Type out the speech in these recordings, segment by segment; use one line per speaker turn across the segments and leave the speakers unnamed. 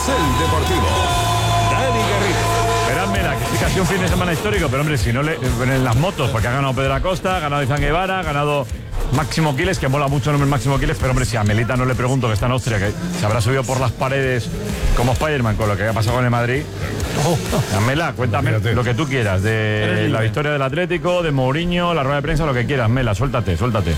Carrusel Deportivo. Dani Garrido.
Verán, Mela, que sí que ha sido un fin de semana histórico, pero hombre, si no en las motos, porque ha ganado Pedro Acosta, ha ganado Izan Guevara, ha ganado Máximo Quiles, que mola mucho el nombre Máximo Quiles, pero hombre, si a Melita no le pregunto, que está en Austria, que se habrá subido por las paredes como Spiderman con lo que ha pasado con el Madrid. Mela, cuéntame lo que tú quieras de la victoria del Atlético, de Mourinho, la rueda de prensa, lo que quieras. Mela, suéltate.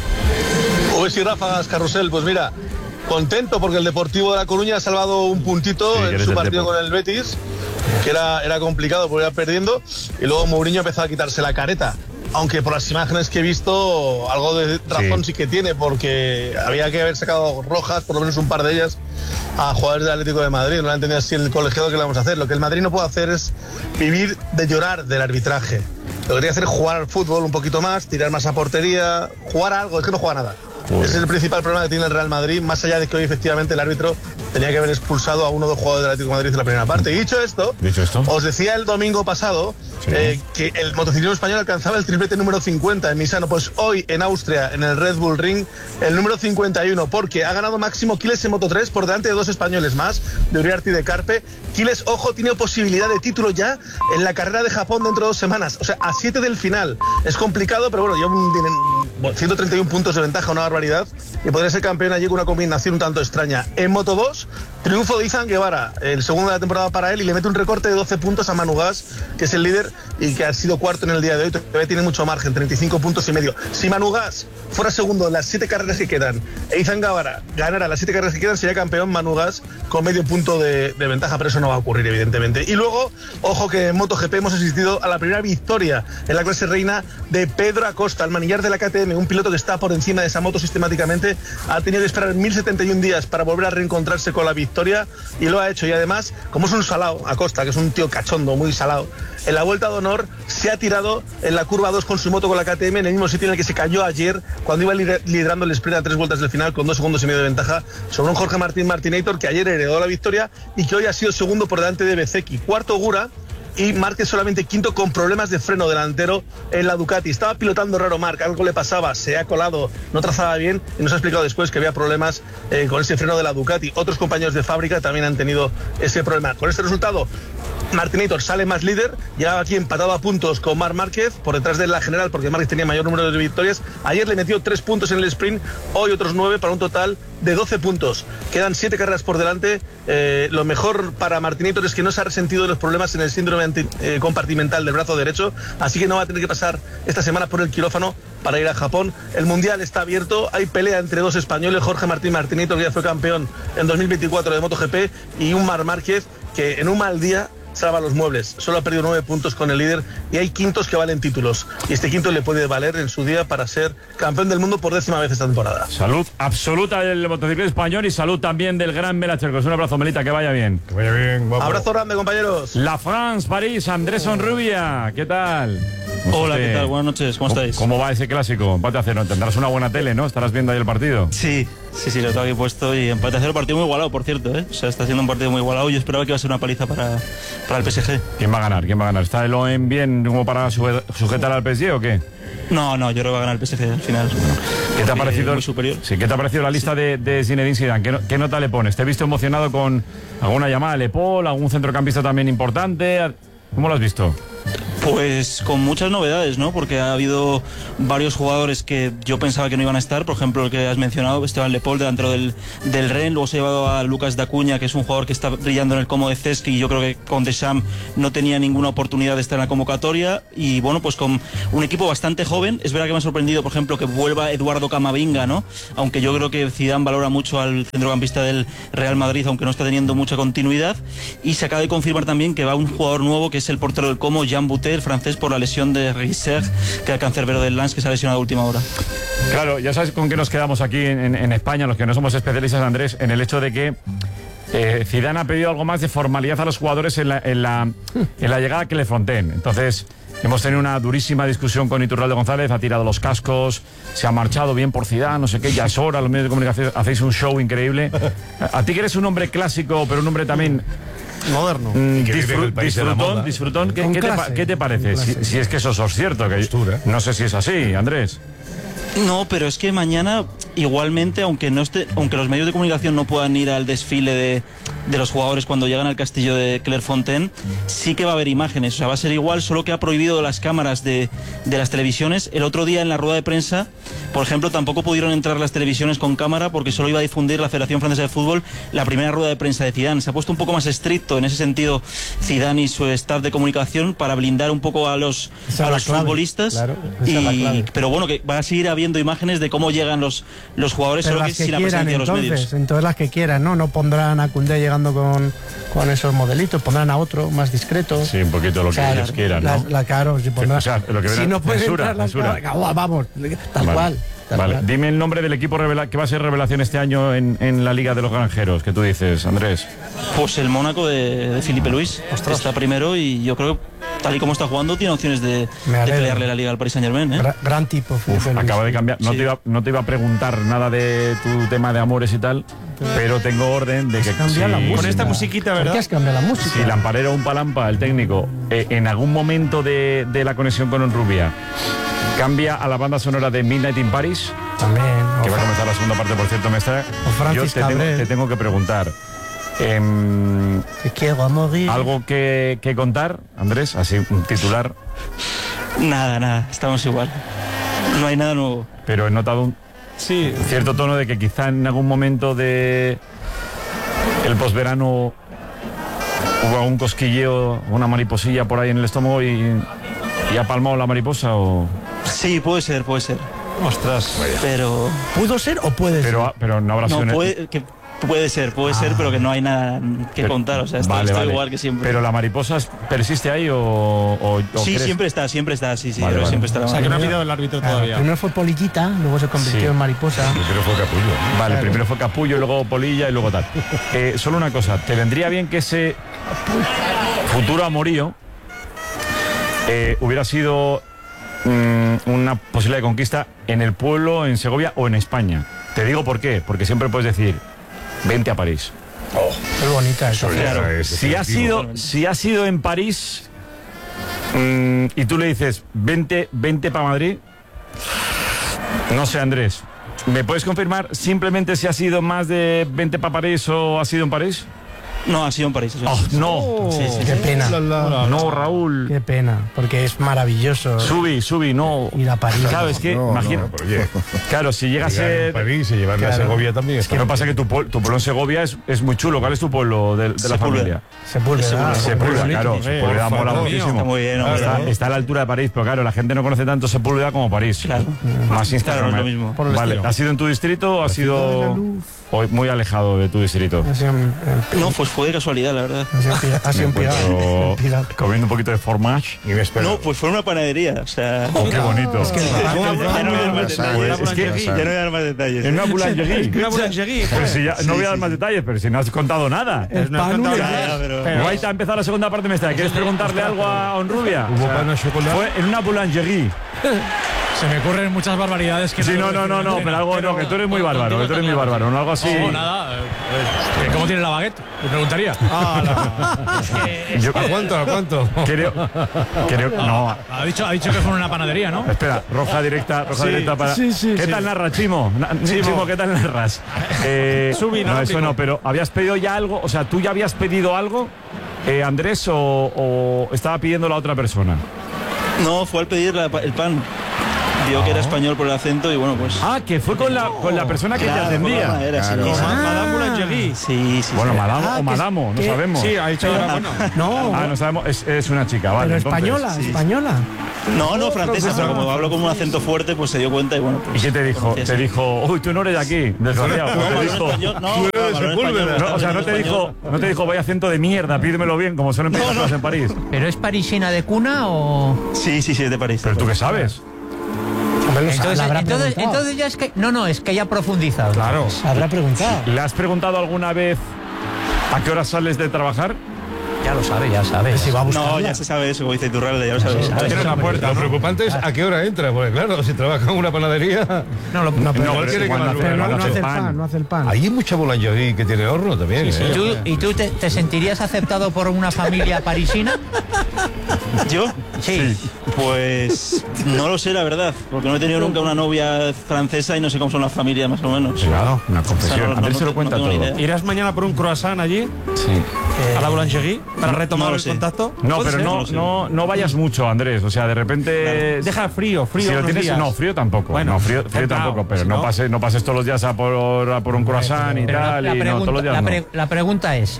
Pues y ráfagas, Carrusel, pues mira, contento porque el Deportivo de La Coruña ha salvado un puntito en su partido con el Betis, que era complicado porque iba perdiendo, y luego Mourinho empezó a quitarse la careta. Aunque por las imágenes que he visto, algo de razón sí que tiene, porque había que haber sacado rojas, por lo menos un par de ellas, a jugadores del Atlético de Madrid. No la entendía así el colegiado que le vamos a hacer. Lo que el Madrid no puede hacer es vivir de llorar del arbitraje. Lo que tiene que hacer es jugar al fútbol un poquito más, tirar más a portería, jugar a algo, es que no juega nada. Ese es el principal problema que tiene el Real Madrid, más allá de que hoy efectivamente el árbitro tenía que haber expulsado a uno de los jugadores del Atlético de Madrid en la primera parte. Y dicho esto, os decía el domingo pasado que el motociclismo español alcanzaba el triplete número 50 en Misano. Pues hoy en Austria, en el Red Bull Ring, el número 51, porque ha ganado Máximo Quiles en Moto3 por delante de dos españoles más, de Uriarte y de Carpe. Quiles, ojo, tiene posibilidad de título ya en la carrera de Japón dentro de 2 semanas, o sea, a 7 del final. Es complicado, pero bueno, tienen 131 puntos de ventaja, una barbaridad, y podría ser campeón allí con una combinación un tanto extraña. En Moto2, triunfo de Izan Guevara, el segundo de la temporada para él, y le mete un recorte de 12 puntos a Manu Gas, que es el líder y que ha sido cuarto en el día de hoy. Todavía tiene mucho margen, 35 puntos y medio. Si Manu Gas fuera segundo en las 7 carreras que quedan e Izan Guevara ganara las 7 carreras que quedan, sería campeón Manu Gas con medio punto de ventaja, pero eso no va a ocurrir, evidentemente. Y luego, ojo que en MotoGP hemos asistido a la primera victoria en la clase reina de Pedro Acosta, el manillar de la KTM, un piloto que está por encima de esa moto sistemáticamente. Ha tenido que esperar 1071 días para volver a reencontrarse con la victoria, y lo ha hecho. Y además, como es un salado, Acosta, que es un tío cachondo, muy salado, en la vuelta de honor se ha tirado en la curva 2 con su moto con la KTM, en el mismo sitio en el que se cayó ayer cuando iba liderando el sprint a 3 vueltas del final con 2 segundos y medio de ventaja sobre un Jorge Martinator, que ayer heredó la victoria y que hoy ha sido segundo por delante de Bezzecchi, cuarto Gura, y Márquez solamente quinto con problemas de freno delantero en la Ducati. Estaba pilotando raro Marc, algo le pasaba, se ha colado, no trazaba bien, y nos ha explicado después que había problemas con ese freno de la Ducati. Otros compañeros de fábrica también han tenido ese problema. Con este resultado, Martinator sale más líder, ya aquí empatado a puntos con Marc Márquez, por detrás de la general, porque Márquez tenía mayor número de victorias. Ayer le metió 3 puntos en el sprint, hoy otros 9, para un total de 12 puntos. Quedan 7 carreras por delante. Lo mejor para Martinator es que no se ha resentido de los problemas en el síndrome compartimental del brazo derecho, así que no va a tener que pasar esta semana por el quirófano para ir a Japón. El mundial está abierto, hay pelea entre dos españoles, Jorge Martinator, que ya fue campeón en 2024 de MotoGP, y un Marc Márquez que en un mal día salva los muebles. Solo ha perdido 9 puntos con el líder, y hay quintos que valen títulos, y este quinto le puede valer en su día para ser campeón del mundo por 10ª vez esta temporada.
Salud absoluta del motociclismo español y salud también del gran Mela Chercos. Un abrazo, Melita, que vaya bien.
Que vaya bien, guapo.
Abrazo grande, compañeros.
La France, París, Andrés Onrubia, ¿qué tal?
Hola, ¿qué tal? Buenas noches, ¿cómo estáis?
¿Cómo va ese clásico? Empate a 0, tendrás una buena tele, ¿no? Estarás viendo ahí el partido.
Sí, lo tengo aquí puesto, y empate a 0, partido muy igualado, por cierto, ¿eh? O sea, está siendo un partido muy igualado. Yo esperaba que iba a ser una paliza para el PSG.
¿Quién va a ganar? ¿Está el OM bien como para sujetar al PSG o qué?
No, yo creo que va a ganar el PSG al final.
¿Qué te ha parecido?
Muy superior.
Sí, ¿qué te ha parecido la lista de Zinedine Zidane? ¿Qué nota le pones? ¿Te he visto emocionado con alguna llamada de Le Paul, algún centrocampista también importante? ¿Cómo lo has visto?
Pues con muchas novedades, ¿no? Porque ha habido varios jugadores que yo pensaba que no iban a estar. Por ejemplo, el que has mencionado, Esteban Le Paul, delantero del Rennes. Luego se ha llevado a Lucas Dacuña, que es un jugador que está brillando en el Como de Cesky, y yo creo que con Deschamps no tenía ninguna oportunidad de estar en la convocatoria. Y bueno, pues con un equipo bastante joven. Es verdad que me ha sorprendido, por ejemplo, que vuelva Eduardo Camavinga, ¿no? Aunque yo creo que Zidane valora mucho al centrocampista del Real Madrid, aunque no está teniendo mucha continuidad. Y se acaba de confirmar también que va un jugador nuevo, que es el portero del Como, Jean Boutet, el francés, por la lesión de Risser, que era cancerbero del Lens, que se ha lesionado a última hora.
Claro, ya sabes con qué nos quedamos aquí en España, los que no somos especialistas, Andrés, en el hecho de que Zidane ha pedido algo más de formalidad a los jugadores en la llegada que le fronteen. Entonces, hemos tenido una durísima discusión con Iturralde González, ha tirado los cascos, se ha marchado bien por Zidane, no sé qué, ya es hora, los medios de comunicación hacéis un show increíble. A ti que eres un hombre clásico, pero un hombre también
moderno,
disfrutón, ¿qué te parece? Si es que eso es cierto, que no sé si es así, Andrés.
No, pero es que mañana igualmente, aunque los medios de comunicación no puedan ir al desfile de los jugadores cuando llegan al castillo de Clairefontaine, sí que va a haber imágenes. O sea, va a ser igual, solo que ha prohibido las cámaras de las televisiones. El otro día en la rueda de prensa, por ejemplo, tampoco pudieron entrar las televisiones con cámara porque solo iba a difundir la Federación Francesa de Fútbol la primera rueda de prensa de Zidane. Se ha puesto un poco más estricto en ese sentido Zidane y su staff de comunicación para blindar un poco a los futbolistas.
Claro, esa es la clave.
Pero bueno, que va a seguir habiendo imágenes de cómo llegan los jugadores,
pero
solo que sin la presencia de los medios.
Entonces las que quieran, ¿no? No pondrán a Koundé llegando con esos modelitos, pondrán a otro más discreto.
Sí, un poquito lo que ellos quieran, ¿no?
Claro, si pondrán,
o sea, lo que
si no pueden
censura,
entrar las cámaras, vamos, tal cual.
Vale, dime el nombre del equipo que va a ser revelación este año en la Liga de los Granjeros, que tú dices, Andrés.
Pues el Mónaco de Filipe Luis. Está primero y yo creo que tal y como está jugando tiene opciones de pelearle la Liga al Paris Saint-Germain.
Gran tipo.
Acaba de cambiar. No te iba a preguntar nada de tu tema de amores y tal, pero tengo orden de que
con esta musiquita, ¿verdad?
¿Por qué has cambiado la música?
Si Lamparero un Palampa, el técnico, en algún momento de la conexión con Onrubia cambia a la banda sonora de Midnight in Paris,
también,
que va a comenzar la segunda parte, por cierto, yo te tengo que preguntar. ¿Algo que contar, Andrés? Así, un titular.
Nada, estamos igual. No hay nada nuevo.
Pero he notado un cierto tono de que quizá en algún momento de el posverano hubo un cosquilleo, una mariposilla por ahí en el estómago y ha palmado la mariposa o...
Sí, puede ser.
Ostras.
Pero...
¿Pudo ser o puede ser?
Pero no habrá sido...
Puede ser, pero que no hay nada que contar. O sea, está igual que siempre.
¿Pero la mariposa persiste ahí o
sí,
crees?
siempre está. Sí, siempre está.
O sea, que no ha pedido el árbitro todavía.
Primero fue Polillita, luego se convirtió en mariposa.
Primero fue Capullo. Vale, primero fue Capullo, luego Polilla y luego tal. Solo una cosa, ¿te vendría bien que ese futuro amorío hubiera sido una posibilidad de conquista en el pueblo, en Segovia o en España? Te digo por qué, porque siempre puedes decir, vente a París.
Es bonita eso.
Claro, si ha sido en París y tú le dices, vente para Madrid, no sé, Andrés, ¿me puedes confirmar simplemente si ha sido más de vente para París o ha sido en París?
No, ha sido en París.
No.
Sí.
Qué pena.
No, Raúl.
Qué pena, porque es maravilloso.
Subí, no.
Ir a París.
Claro, es que, imagino. Claro, si llega a ser...
París y llevarle a Segovia también.
Es que no pasa que tu pueblo en Segovia es muy chulo. ¿Cuál es tu pueblo de la familia? Sepúlveda, claro. Sepúlveda mola muchísimo.
Está muy bien.
Está a la altura de París, pero claro, la gente no conoce tanto Sepúlveda como París.
Claro.
Más Instagram.
Claro, es lo mismo.
Vale, ¿ha sido en tu distrito o ha sido muy alejado de tu distrito?
No, pues fue de casualidad, la verdad.
Ha sido un pirata.
Comiendo un poquito de fromage.
No, pues fue una panadería, o sea...
Qué bonito.
Es que
ya no voy a dar más detalles.
En una boulangerie.
Pero
si ya, no voy a dar más detalles, pero si no has contado nada.
No has contado
nada, pero...
Guay, te ha empezado la segunda parte, me está. ¿Quieres preguntarle algo a Onrubia?
¿Hubo pan de chocolate?
Fue en una boulangerie.
Se me ocurren muchas barbaridades que...
Sí, no, pero algo no, que tú eres muy bárbaro, no algo así.
No, nada. ¿Cómo tiene la baguette? Me preguntaría.
¿A cuánto?
Creo, no.
Ha dicho que fue una panadería, ¿no?
Espera, roja directa para... ¿Qué tal narras, Chimo? Chimo, ¿qué tal narras? No, eso no, pero ¿habías pedido ya algo? O sea, ¿tú ya habías pedido algo, Andrés, o estaba pidiendo la otra persona?
No, fue al pedir el pan. Vio que era español por el acento y bueno, pues...
que fue con la persona que te atendía.
Madame Boulangerie.
Sí.
Bueno, madame o madamo, no sabemos.
Sí, ha dicho bueno.
No.
No sabemos, es una chica, vale.
Pero española.
No, francesa, pero como hablo con un acento fuerte, pues se dio cuenta y bueno, pues...
¿Y qué te dijo? Te dijo, uy, tú no eres de aquí, desgraciado. No te dijo, vaya acento de mierda, pídemelo bien, como suelen pedir las cosas en París.
¿Pero es parisina de cuna o...?
Sí, es de París.
¿Pero tú qué sabes?
Entonces ya es que... No, es que ya ha profundizado.
Claro.
Habrá preguntado.
¿Le has preguntado alguna vez a qué hora sales de trabajar?
Ya lo sabe, ya sabe.
Si va a buscarla.
No, ya se sabe eso, como dice Iturralde, ya lo sabes.
Tienes la puerta. Lo preocupante es a qué hora entra, porque claro, si trabaja en una panadería.
Pero
igual quiere que
cuando
madrugue.
hace-
no
cuando
hace
hace
el
pan.
pan, no hace el pan.
Hay mucha boulangerie que tiene horno también.
¿Y tú te sentirías aceptado por una familia parisina?
¿Yo?
Sí.
Pues no lo sé, la verdad, porque no he tenido nunca una novia francesa y no sé cómo son las familias, más o menos.
Claro, una
O sea,
confesión.
no-
Andrés
no-
se lo
no
cuenta
tengo ni
todo.
idea.
¿Irás mañana por un croissant allí,
Sí.
a la boulangerie, para retomar
no lo
el
sé.
contacto?
No,
¿Puede
pero
ser?
no vayas mucho, Andrés. O sea, de repente.
Deja frío
Si lo
unos
tienes,
días.
no, frío tampoco.
Bueno,
no, frío
templado,
tampoco, pero
si
no pases todos los días a por un croissant y
Pero
tal. Y no, todos los días no.
la pregunta es,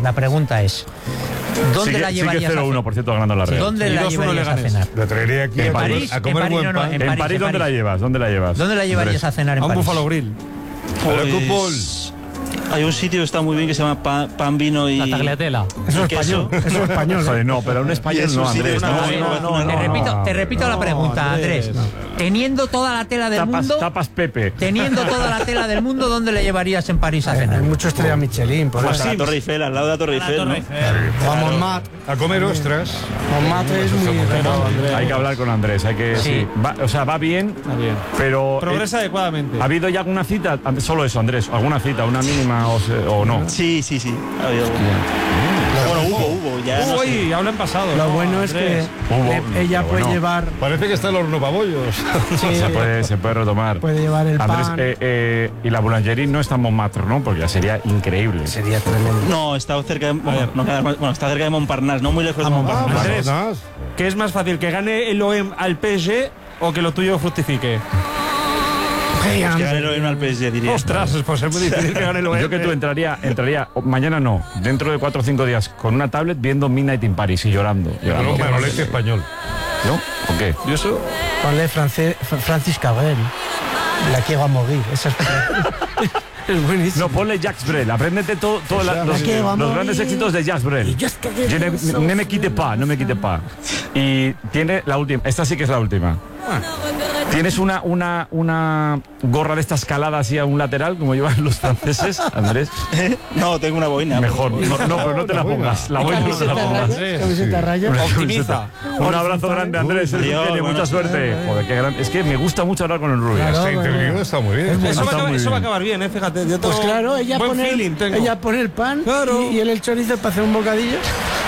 ¿dónde
Sigue-
la llevarías
sigue 0-1, por cierto, ganando la Real.
¿Dónde
Y
la
2-1
llevarías a
Leganés.
cenar?
La traeré aquí
En
a comer-
París,
a comer
en
buen
París no,
pan.
en
En
París,
París, ¿dónde la
París.
llevas? ¿Dónde la llevas?
¿Dónde la llevarías a cenar en
A un
París?
Buffalo Grill.
A la Coupole.
Pues, hay un sitio que está muy bien que se llama Pan, Vino y...
La tagliatela.
Eso es
queso.
español. Eso es español.
Joder, no, pero un español
Y eso
no,
sí,
Andrés.
de una
No,
manera,
no, no, no.
Te repito la pregunta, Andrés. Teniendo toda la tela del mundo,
Tapas Pepe.
teniendo toda la tela del mundo, ¿dónde le llevarías en París a cenar?
Hay mucho estrella Michelin. Por
Pues
eso.
a la Torre Eiffel, al lado de la Torre Eiffel, ¿no?
Vamos más.
A comer ostras.
Montmartre es muy relevante.
Hay que hablar con Andrés, hay que.
Sí.
Sí. Va bien,
bien.
pero.
Progresa adecuadamente.
¿Ha habido ya alguna cita? Solo eso, Andrés. ¿Alguna cita? ¿Una mínima o no?
Sí. Ha habido alguna. Bueno, hubo, ya no sé.
Uy, habla en pasado.
Lo
no,
bueno es que
Andrés.
ella
pero
puede
bueno.
llevar.
Parece que está el horno pabollos.
Sí,
Se puede retomar.
puede llevar el
Andrés,
pan.
y la boulangerie no está en Montmartre, ¿no? Porque ya sería increíble.
Sería tremendo.
No, está cerca de, bueno, está cerca de Montparnasse, no muy lejos de Montparnasse.
Andrés.
Vámonos.
¿Qué es más fácil, que gane el OM al PSG o que lo tuyo fructifique?
Que gane el OM al PSG, diría.
Ostras, pues es muy difícil que gane el OM.
Yo que tú entraría, mañana no, dentro de 4 o 5 días, con una tablet viendo Midnight in Paris y llorando.
Luego Manolete español.
¿No? ¿O qué?
Yo eso.
Ponle Francis Cabrel. La quiero a morir. Esa es buenísimo.
No, ponle Jacques Brel, apréndete los grandes éxitos de Jacques Brel. Ne me quite pas, no me quite pas. Y tiene la última, esta sí que es la última. ¿Tienes una gorra de estas caladas así a un lateral, como llevan los franceses, Andrés?
No, tengo una boina.
Mejor. No, pero no te la pongas. La boina no te la pongas.
Camiseta raya.
Optimiza.
Un abrazo grande, Andrés. Eres un
Dios,
genio,
buena
mucha suerte. Joder, qué gran. Es que me gusta mucho hablar con el Rubio.
Claro.
Esta interview está muy bien.
Eso
Está muy
va a
bien.
acabar bien, fíjate. Yo
Pues
tengo
claro, ella
buen
pone,
feeling tengo.
ella pone el pan
Claro.
y él el chorizo para hacer un bocadillo.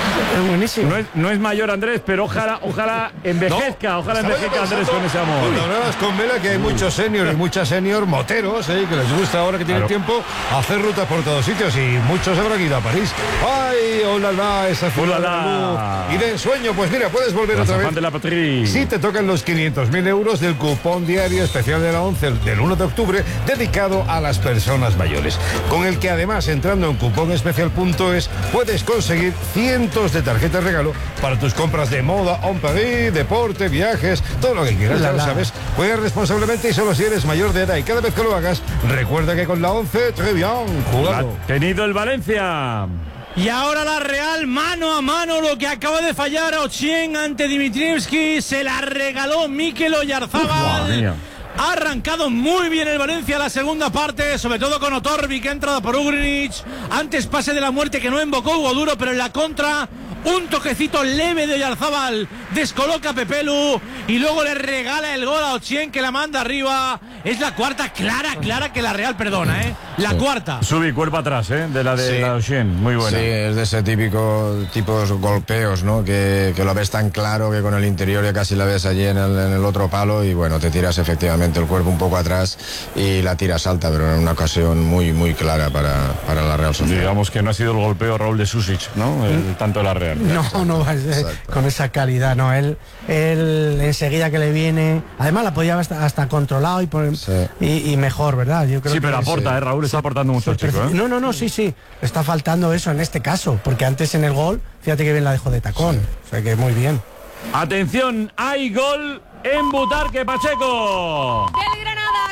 Es buenísimo.
No es mayor, Andrés, pero ojalá envejezca. Ojalá envejezca, Andrés, con ese amor.
Cuando hablabas con Vela que hay muchos seniors y muchas senior moteros que les gusta ahora que tienen
Claro.
tiempo hacer rutas por todos sitios y muchos habrán ido a París. ¡Ay, hola, esa ciudad
Hola,
de luz! Y de ensueño, pues mira, puedes volver otra vez.
de la patria.
Si te tocan los 500.000 euros del cupón diario especial de la 11 del 1 de octubre dedicado a las personas mayores, con el que además entrando en cuponespecial.es puedes conseguir cientos de tarjetas regalo para tus compras de moda, en Paris, deporte, viajes, todo lo que quieras, ya lo sabes. Juega responsablemente y solo si eres mayor de edad y cada vez que lo hagas, recuerda que con la 11, très bien, jugado.
Ha tenido el Valencia.
Y ahora la Real, mano a mano, lo que acaba de fallar Ochien ante Dimitrievski, se la regaló Mikel Oyarzábal.
Madre mía.
Ha arrancado muy bien el Valencia la segunda parte, sobre todo con Otorbi, que ha entrado por Ugrinic. Antes pase de la muerte que no invocó Hugo Duro, pero en la contra un toquecito leve de Oyarzábal descoloca a Pepelu y luego le regala el gol a Ochien, que la manda arriba. Es la cuarta clara que la Real perdona, ¿eh? La cuarta.
Subí cuerpo atrás, de la de
Sí.
la Ocean. Muy buena.
Sí, es de ese tipos golpeos, ¿no? Que lo ves tan claro que con el interior ya casi la ves allí en el otro palo y bueno, te tiras efectivamente el cuerpo un poco atrás y la tiras alta, pero en una ocasión muy, muy clara para la Real Sociedad.
Digamos que no ha sido el golpeo Raúl de Susic, ¿no? Tanto de la Real.
No va a ser con esa calidad, no. Él enseguida que le viene. Además la podía haber hasta controlado y mejor, ¿verdad? Yo creo
Sí, pero
que
aporta, Raúl está aportando mucho, chico, ¿eh?
No, sí. Está faltando eso en este caso, porque antes en el gol, fíjate que bien la dejó de tacón. O sea que muy bien.
Atención, hay gol en Butarque Pacheco.
Del Granada,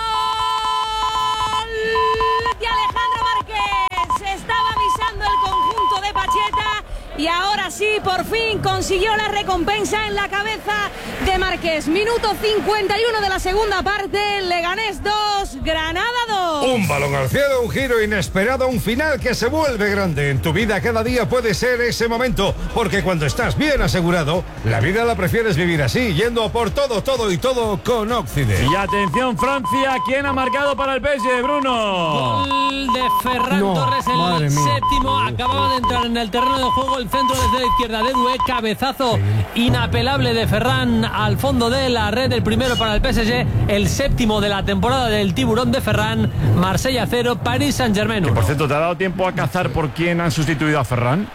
gol de Alejandro Márquez. Se estaba avisando el conjunto de Pacheta y ahora sí, por fin consiguió la recompensa en la cabeza de Márquez. Minuto 51 de la segunda parte, Leganés 2, Granada 2.
Un balón al cielo, un giro inesperado, un final que se vuelve grande. En tu vida cada día puede ser ese momento, porque cuando estás bien asegurado, la vida la prefieres vivir así, yendo por todo y todo con Occident.
Y atención, Francia, ¿quién ha marcado para el PSG, Bruno?
Gol de Ferran Torres, el séptimo. Acababa de entrar en el terreno de juego, el centro desde la izquierda de Doué, cabezazo inapelable de Ferran al fondo de la red, el primero para el PSG, el séptimo de la temporada del tiburón de Ferran. Marsella 0, Paris Saint-Germain 1.
Que por cierto, ¿te ha dado tiempo a cazar por quién han sustituido a Ferran?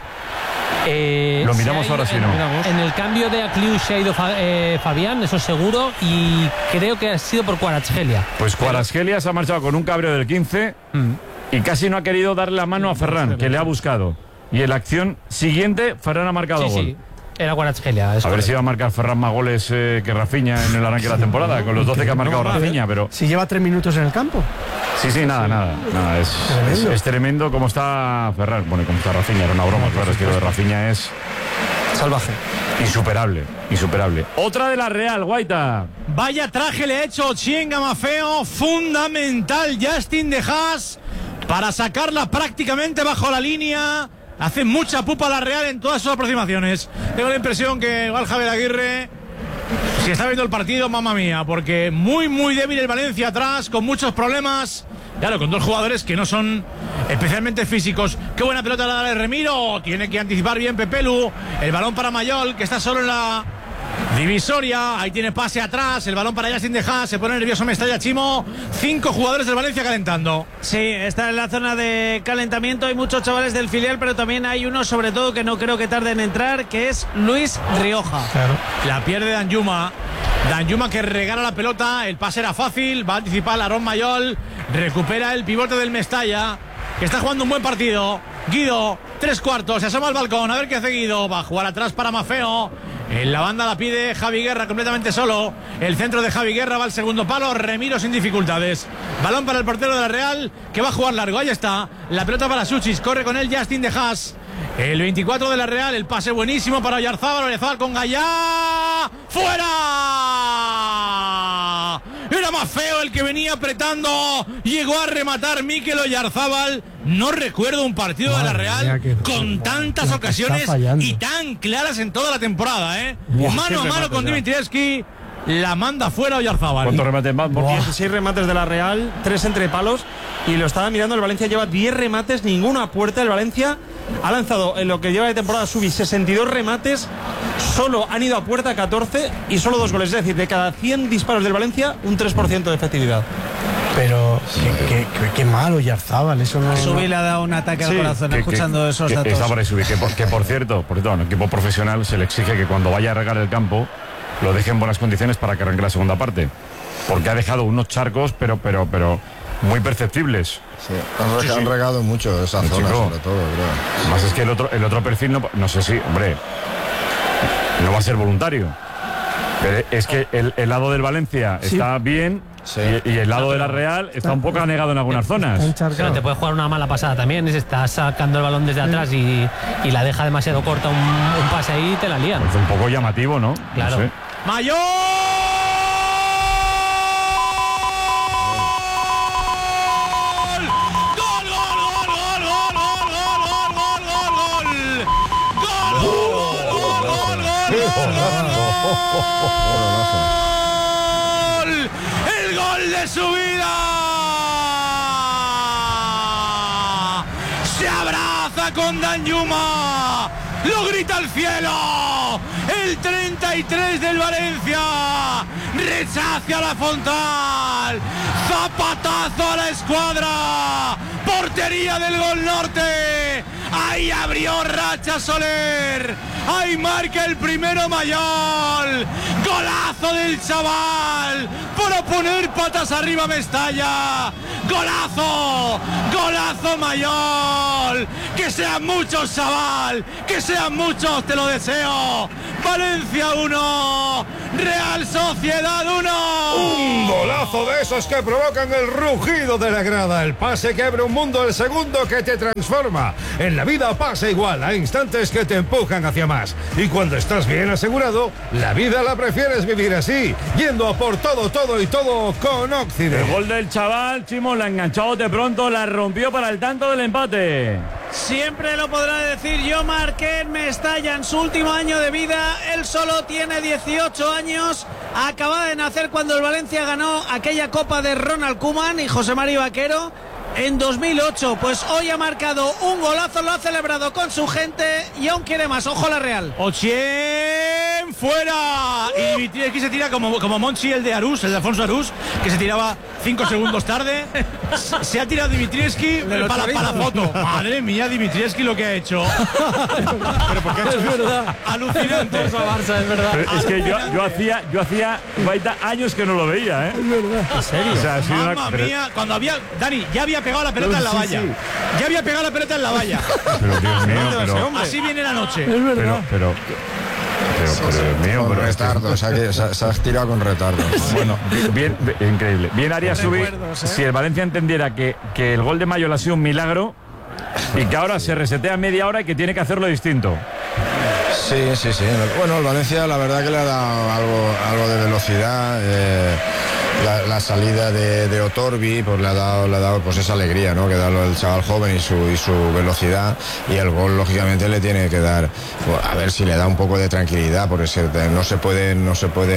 Lo miramos ahora, si no.
En el cambio de Aclius se ha ido Fabián, eso seguro, y creo que ha sido por Kvaratskhelia.
Pues Kvaratskhelia se ha marchado con un cabreo del 15 y casi no ha querido darle la mano a Ferran, que le ha buscado. Y en la acción siguiente, Ferran ha marcado gol.
Sí. Era Kvaratskhelia.
A ver si va a marcar Ferran más goles que Rafinha en el arranque de la temporada, con los 12 que ha marcado Rafinha, pero...
Si lleva 3 minutos en el campo.
Sí, nada. Es tremendo cómo está Ferran. Bueno, cómo está Rafinha, era una broma, claro, es que lo de Rafinha es...
salvaje.
Insuperable. Otra de la Real, Guaita.
Vaya traje le ha hecho Chienga Maffeo, fundamental Justin de Haas para sacarla prácticamente bajo la línea. Hace mucha pupa la Real en todas sus aproximaciones. Tengo la impresión que igual Javier Aguirre, si está viendo el partido, mamma mía, porque muy débil el Valencia atrás, con muchos problemas. Claro, con dos jugadores que no son especialmente físicos. Qué buena pelota la de Remiro. Tiene que anticipar bien Pepelu. El balón para Mayol, que está solo en la divisoria. Ahí tiene pase atrás. El balón para Justin de Haas. Se pone nervioso Mestalla, Chimo. 5 jugadores del Valencia calentando.
Sí, está en la zona de calentamiento. Hay muchos chavales del filial, pero también hay uno, sobre todo, que no creo que tarde en entrar, que es Luis Rioja.
Claro. La pierde Danjuma. Danjuma que regala la pelota. El pase era fácil. Va a anticipar Aarón Mayol. Recupera el pivote del Mestalla, que está jugando un buen partido. Guido, 3/4, se asoma al balcón, a ver qué hace Guido. Va a jugar atrás para Maffeo. En la banda la pide Javi Guerra completamente solo. El centro de Javi Guerra va al segundo palo. Remiro sin dificultades. Balón para el portero de la Real, que va a jugar largo. Ahí está. La pelota para Suchis. Corre con él Justin de Haas. El 24 de la Real. El pase buenísimo para Oyarzábal. Oyarzábal con Gallá. ¡Fuera! Era Maffeo el que venía apretando. Llegó a rematar Mikel Oyarzábal. No recuerdo un partido de la Real con tantas ocasiones y tan claras en toda la temporada, ¿eh? Mano a mano con Dimitrievski. La manda fuera Oyarzábal.
¿Cuántos remates más?
16 remates de la Real, 3 entre palos. Y lo estaba mirando, el Valencia lleva 10 remates, ninguno a puerta. El Valencia ha lanzado en lo que lleva de temporada Subi 62 remates, solo han ido a puerta 14 y solo 2 goles. Es decir, de cada 100 disparos del Valencia, un 3% de efectividad.
Pero qué malo Oyarzábal, eso no...
Subi le ha dado un ataque al corazón escuchando esos datos.
Está por ahí Subi, que por cierto, a un equipo profesional se le exige que cuando vaya a regar el campo lo deje en buenas condiciones para que arranque la segunda parte, porque ha dejado unos charcos pero muy perceptibles.
Sí, han regado mucho esa zona, sobre todo, creo.
Además es que el otro perfil no sé si, hombre, no va a ser voluntario, pero es que el lado del Valencia está bien. Sí. Y el lado de la Real está un poco anegado en algunas zonas.
Claro, te puede jugar una mala pasada también. Si está sacando el balón desde atrás y la deja demasiado corta un pase ahí, te la lían.
Es un poco llamativo, ¿no?
Claro.
No sé.
¡Mayol! ¡El gol de su vida! Se abraza con Danjuma, lo grita al cielo. El 33 del Valencia rechace a la Fontal, zapatazo a la escuadra, portería del Gol Norte. Ahí abrió racha Soler. Ahí marca el primero Mayol. Golazo del chaval para poner patas arriba Mestalla. Golazo, golazo Mayol. Que sean muchos, chaval, que sean muchos, te lo deseo. Valencia 1, Real Sociedad 1.
Un golazo de esos que provocan el rugido de la grada. El pase que abre un mundo, el segundo que te transforma. En la vida vida pasa igual, a instantes que te empujan hacia más. Y cuando estás bien asegurado, la vida la prefieres vivir así, yendo a por todo y todo con Occident.
El gol del chaval, Chimo, la enganchó de pronto, la rompió para el tanto del empate.
Siempre lo podrá decir yo, Marqués Mestalla, en su último año de vida. Él solo tiene 18 años. Acaba de nacer cuando el Valencia ganó aquella Copa de Ronald Koeman y José María Vaquero en 2008. Pues hoy ha marcado un golazo, lo ha celebrado con su gente y aún quiere más. Ojo a la Real.
¡Ochien fuera! Y Dimitrievski se tira como Monchi, el de Arús, el de Alfonso Arús, que se tiraba 5 segundos tarde. Se ha tirado Dimitrievski para la foto. Madre mía, Dimitrievski lo que ha hecho.
Pero porque
es verdad. Alucinante.
Barça, es verdad.
Pero es que yo hacía Guaita años que no lo veía, ¿eh?
Es verdad.
¿En serio? O sea, ha sido
Mamma mía, cuando había... Dani, ya había pegado la pelota en la valla.
Sí.
Ya había pegado la pelota en la valla.
Pero Dios mío, pero...
Así viene la noche.
Es verdad.
Pero Dios mío,
con retardo, se ha tirado con retardo.
Bueno, bien, increíble. Bien haría subir si el Valencia entendiera que el gol de Mayola ha sido un milagro y que ahora se resetea media hora y que tiene que hacerlo distinto.
Sí. Bueno, el Valencia la verdad que le ha dado algo de velocidad. La salida de Otorbi pues le ha dado pues esa alegría, ¿no? Que da el chaval joven y su velocidad, y el gol lógicamente le tiene que dar, pues, a ver si le da un poco de tranquilidad, porque no se pueden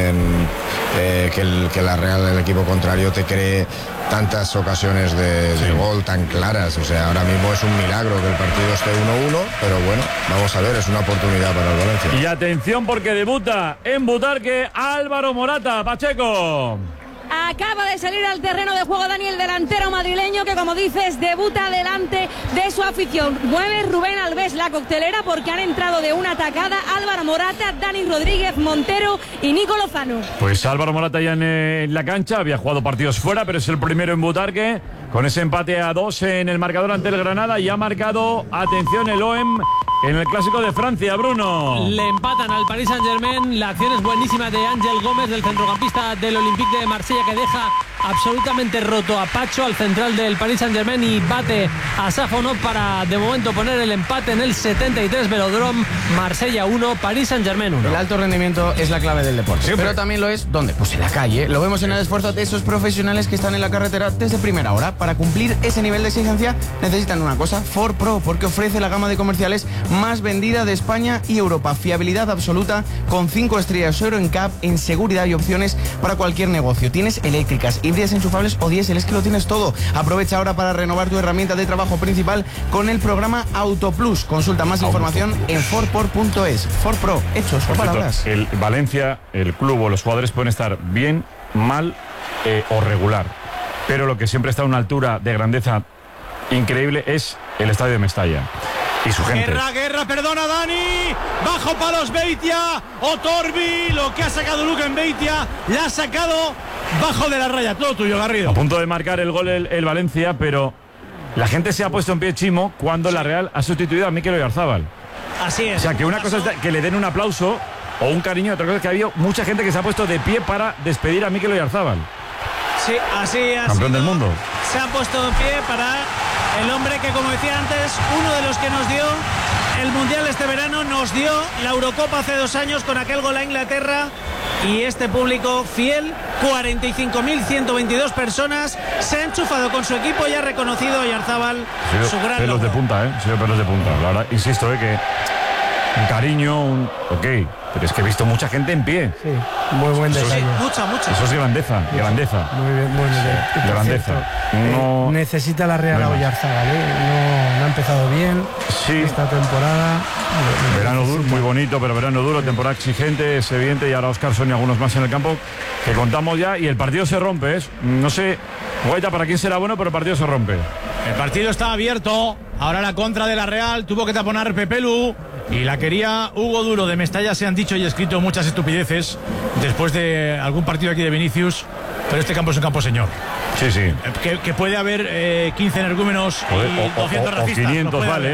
que la Real, el equipo contrario, te cree tantas ocasiones de gol tan claras. O sea, ahora mismo es un milagro que el partido esté 1-1, pero bueno, vamos a ver, es una oportunidad para el Valencia.
Y atención, porque debuta en Butarque Álvaro Morata. Pacheco.
Acaba de salir al terreno de juego Dani, el delantero madrileño, que como dices debuta delante de su afición. Mueve Rubén Alves la coctelera porque han entrado de una atacada Álvaro Morata, Dani Rodríguez, Montero y Nico Lozano.
Pues Álvaro Morata ya en la cancha, había jugado partidos fuera, pero es el primero en Butarque, con ese empate a 2 en el marcador ante el Granada, y ha marcado, atención, el OM en el Clásico de Francia, Bruno.
Le empatan al Paris Saint-Germain. La acción es buenísima de Ángel Gómez, del centrocampista del Olympique de Marsella, que deja absolutamente roto a Pacho, al central del Paris Saint-Germain, y bate a Safonov para de momento poner el empate en el 73. Velodrome, Marsella 1, Paris Saint-Germain 1.
El alto rendimiento es la clave del deporte.
Siempre.
Pero también lo es, ¿dónde? Pues en la calle. Lo vemos en el esfuerzo de esos profesionales que están en la carretera desde primera hora. Para cumplir ese nivel de exigencia necesitan una cosa: Ford Pro, porque ofrece la gama de comerciales más vendida de España y Europa. Fiabilidad absoluta, con 5 estrellas Euro NCAP, en seguridad y opciones para cualquier negocio. Tienes eléctricas, híbridas enchufables o diésel, es que lo tienes todo. Aprovecha ahora para renovar tu herramienta de trabajo principal con el programa AutoPlus. Consulta más información en fordpro.es. Ford Pro, hechos por palabras.
El Valencia, el club o los jugadores pueden estar bien, mal o regular, pero lo que siempre está a una altura de grandeza increíble es el estadio de Mestalla y su gente.
Guerra, perdona Dani. Bajo palos Beitia. Otorbi, lo que ha sacado Luca en Beitia, la ha sacado bajo de la raya. Todo tuyo, Garrido.
A punto de marcar el gol el Valencia, pero la gente se ha puesto en pie, Chimo, cuando la Real ha sustituido a Mikel Oyarzabal.
Así es.
O sea, que una cosa es que le den un aplauso o un cariño, otra cosa es que ha habido mucha gente que se ha puesto de pie para despedir a Mikel Oyarzabal.
Sí, así ha
campeón
sido.
del mundo.
Se ha puesto de pie para el hombre que, como decía antes, uno de los que nos dio el Mundial este verano, nos dio la Eurocopa hace 2 años con aquel gol a Inglaterra, y este público fiel, 45.122 personas, se ha enchufado con su equipo y ha reconocido a Oyarzabal su gran
pelos
logro.
de punta, sí, pelos de punta. La verdad, insisto, que un cariño, ok, pero es que he visto mucha gente en pie.
Sí, muy buen detalle.
Mucha.
Eso es grandeza.
Muy bien, muy bien.
Grandeza. No,
necesita la Real a Oyarzabal, no ha empezado bien esta temporada.
Verano duro, muy bonito, pero verano duro, temporada exigente, es evidente, y ahora Oscarson y algunos más en el campo que contamos ya, y el partido se rompe. No sé, Guaita, para quién será bueno, pero el partido se rompe.
El partido está abierto. Ahora la contra de la Real, tuvo que taponar Pepelu y la quería Hugo Duro. De Mestalla se han dicho y escrito muchas estupideces después de algún partido aquí de Vinicius, pero este campo es un campo señor.
Sí.
Que puede haber 15 energúmenos y 200 racistas.
500 vale,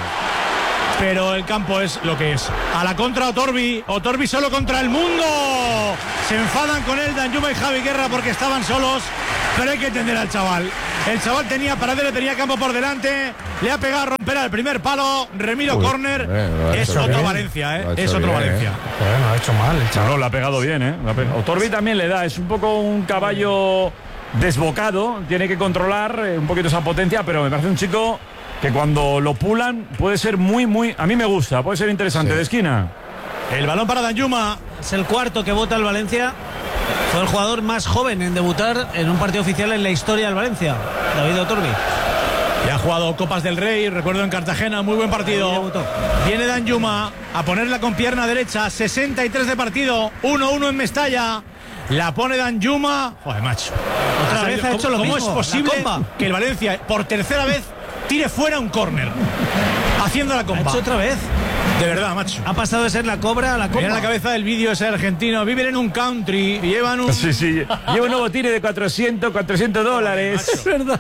pero el campo es lo que es. A la contra Otorbi solo contra el mundo. Se enfadan con él Danjuma y Javi Guerra porque estaban solos, Pero hay que entender al chaval. El chaval tenía Paradela, tenía campo por delante. Le ha pegado a romper al primer palo. Remiro córner. Es otro Valencia, ¿eh? Es otro Valencia.
Bueno, ha hecho mal el chaval.
No, lo ha pegado bien, ¿eh? Otorbi también le da. Es un poco un caballo desbocado. Tiene que controlar un poquito esa potencia, pero me parece un chico que cuando lo pulan puede ser muy... A mí me gusta, puede ser interesante, de esquina.
El balón para Danjuma, es el cuarto que vota el Valencia. Fue el jugador más joven en debutar en un partido oficial en la historia del Valencia, David Otorbi.
Ya ha jugado Copas del Rey, recuerdo en Cartagena, muy buen partido. Viene Danjuma a ponerla con pierna derecha, 63 de partido, 1-1 en Mestalla. La pone Danjuma. Joder, macho.
Otra vez ha hecho lo mismo.
¿Cómo es posible que el Valencia, por tercera vez, tire fuera un córner? Haciendo la compa.
Ha hecho otra vez.
De verdad, macho.
Ha pasado de ser la cobra a la compa.
Mira la cabeza del vídeo ese argentino. Viven en un country. Llevan un...
Sí. Lleva un nuevo tire de $400.
Es verdad.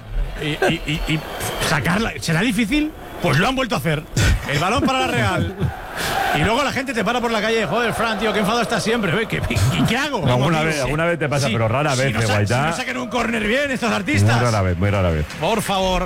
Y sacarla. ¿Será difícil? Pues lo han vuelto a hacer. El balón para la Real. Y luego la gente te para por la calle. Joder, Fran, tío, qué enfado estás siempre. ¿Y qué hago?
Alguna vez te pasa, pero rara vez, Guaitá.
Si no sacan un córner bien estos artistas.
Muy rara vez.
Por favor.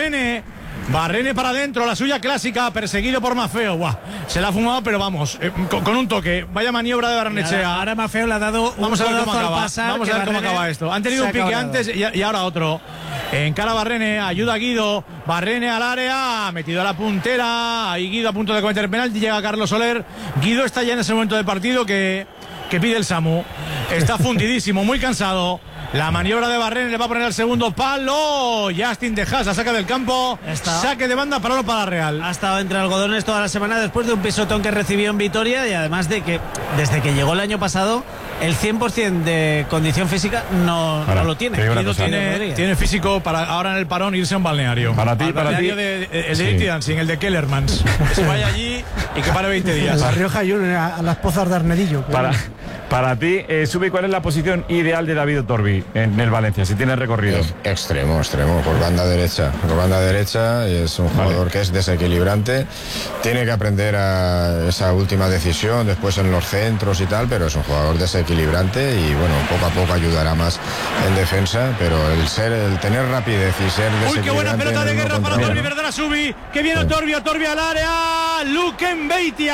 Barrene para adentro, la suya clásica, perseguido por Maffeo. Buah, se la ha fumado, pero vamos, con un toque. Vaya maniobra de Barrenechea.
Ahora Maffeo le ha dado.
Vamos a ver cómo acaba. Vamos a ver cómo acaba esto. Han tenido un pique antes y ahora otro. Encara Barrene, ayuda a Guido. Barrene al área, metido a la puntera. Ahí Guido a punto de cometer penalti. Llega Carlos Soler. Guido está ya en ese momento del partido que pide el Samu. Está fundidísimo, muy cansado. La maniobra de Barrene le va a poner el segundo palo. Justin De Haas la saca del campo. Saque de banda para la Real.
Ha estado entre algodones toda la semana después de un pisotón que recibió en Vitoria y además de que desde que llegó el año pasado el 100% de condición física no lo tiene.
Tiene físico para ahora en el parón irse a un balneario.
Para ti.
El de Dirty Dancing, el de Kellermans. Que se vaya allí y que pare 20 días.
La Rioja Junior, a las pozas de Arnedillo.
Para ti, Subi, ¿cuál es la posición ideal de David Otorbi en el Valencia, si tiene recorrido?
Extremo, por banda derecha. Por banda derecha, es un jugador que es desequilibrante. Tiene que aprender a esa última decisión, después en los centros y tal, pero es un jugador desequilibrante y bueno, poco a poco ayudará más en defensa, pero el tener rapidez y ser desequilibrante...
¡Uy, qué buena pelota de guerra para Otorbi, verdad, Subi! ¡Que viene Otorbi al área! ¡Luquen Beitia!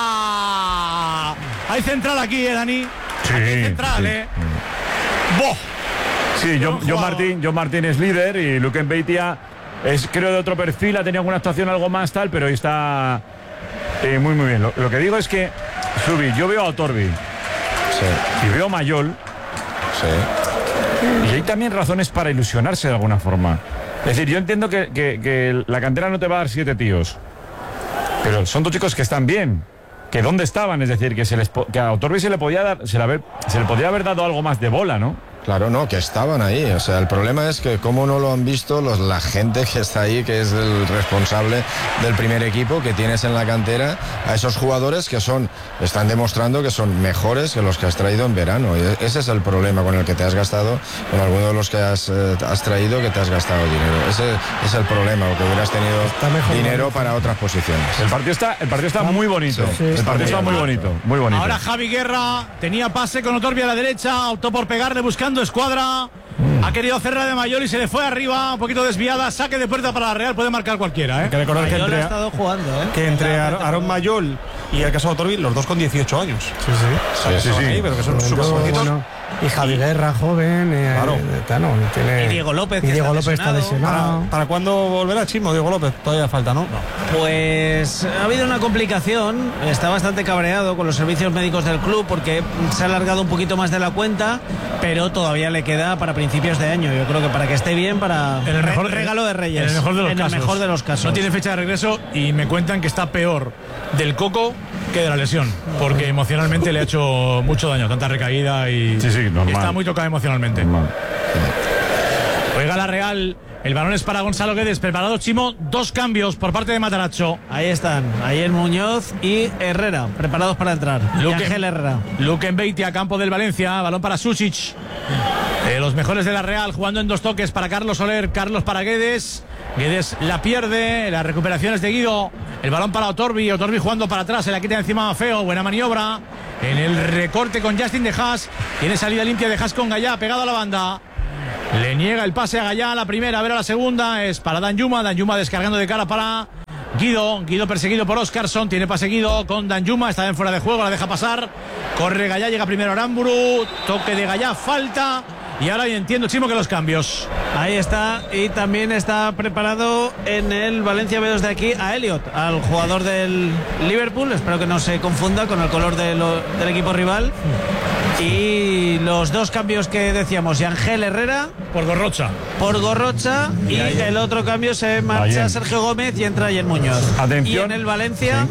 Hay central aquí, Dani.
Sí.
Hay central, ¡Boh!
Sí, John Martín es líder y Luquen Beitia es, creo, de otro perfil. Ha tenido alguna actuación algo más tal, pero está muy bien. Lo que digo es que, Subi, yo veo a Otorbi y veo a Mayol. Y hay también razones para ilusionarse de alguna forma. Es decir, yo entiendo que la cantera no te va a dar 7 tíos, pero son 2 chicos que están bien. Que dónde estaban, es decir, que a Otorbi se le podía haber dado algo más de bola, ¿no?
Claro, no, que estaban ahí. O sea, el problema es que como no lo han visto la gente que está ahí, que es el responsable del primer equipo que tienes en la cantera, a esos jugadores que están demostrando que son mejores que los que has traído en verano. Y ese es el problema con el que te has gastado, con alguno de los que has traído, que te has gastado dinero. Ese es el problema, porque hubieras tenido dinero para otras posiciones.
El partido está muy bonito. Sí, el partido está muy bonito.
Ahora Javi Guerra tenía pase con Otorbi a la derecha, optó por pegarle buscando escuadra. Ha querido hacerla de Mayol y se le fue arriba, un poquito desviada. Saque de puerta para la Real, puede marcar cualquiera.
Hay que recordar
Mayol ha estado jugando,
que entre Aaron Mayol y el caso de Otorbi, los dos con 18 años. Sí. Pero que son súper jovencitos.
Y Javi Guerra, joven.
Y Diego López.
Está lesionado.
¿Para cuándo volverá Chimo, Diego López? Todavía falta, ¿no?
Pues ha habido una complicación. Está bastante cabreado con los servicios médicos del club porque se ha alargado un poquito más de la cuenta, pero todavía le queda para principios de año. Yo creo que para que esté bien, para
el mejor
regalo de Reyes.
En el mejor de los casos. No tiene fecha de regreso y me cuentan que está peor del coco que de la lesión, porque emocionalmente le ha hecho mucho daño, tanta recaída y está muy tocado emocionalmente. Juega la Real. El balón es para Gonzalo Guedes. Preparado, Chimo. 2 cambios por parte de Matarazzo.
Ahí están. Ayer Muñoz y Herrera. Preparados para entrar. Ángel Herrera.
Luquen Beitia, campo del Valencia. Balón para Susic. Los mejores de la Real jugando en 2 toques para Carlos Soler. Carlos para Guedes. Guedes la pierde. La recuperación es de Guido. El balón para Otorbi. Otorbi jugando para atrás. Se la quita encima a Feo. Buena maniobra. En el recorte con Justin De Haas. Tiene salida limpia De Haas con Gallá. Pegado a la banda. Le niega el pase a Gallá, la primera, a ver a la segunda, es para Danjuma descargando de cara para Guido perseguido por Óscarson, tiene pase Guido con Danjuma, está en fuera de juego, la deja pasar, corre Gallá, llega primero Aramburu, toque de Gallá, falta, y ahora entiendo, Chimo, que los cambios.
Ahí está, y también está preparado en el Valencia B2 de aquí a Elliot, al jugador del Liverpool, espero que no se confunda con el color del equipo rival. Y los dos cambios que decíamos, Yangel Herrera
por Gorrocha
y el otro cambio se marcha Sergio Gómez y entra Yen Muñoz.
Atención.
Y en el Valencia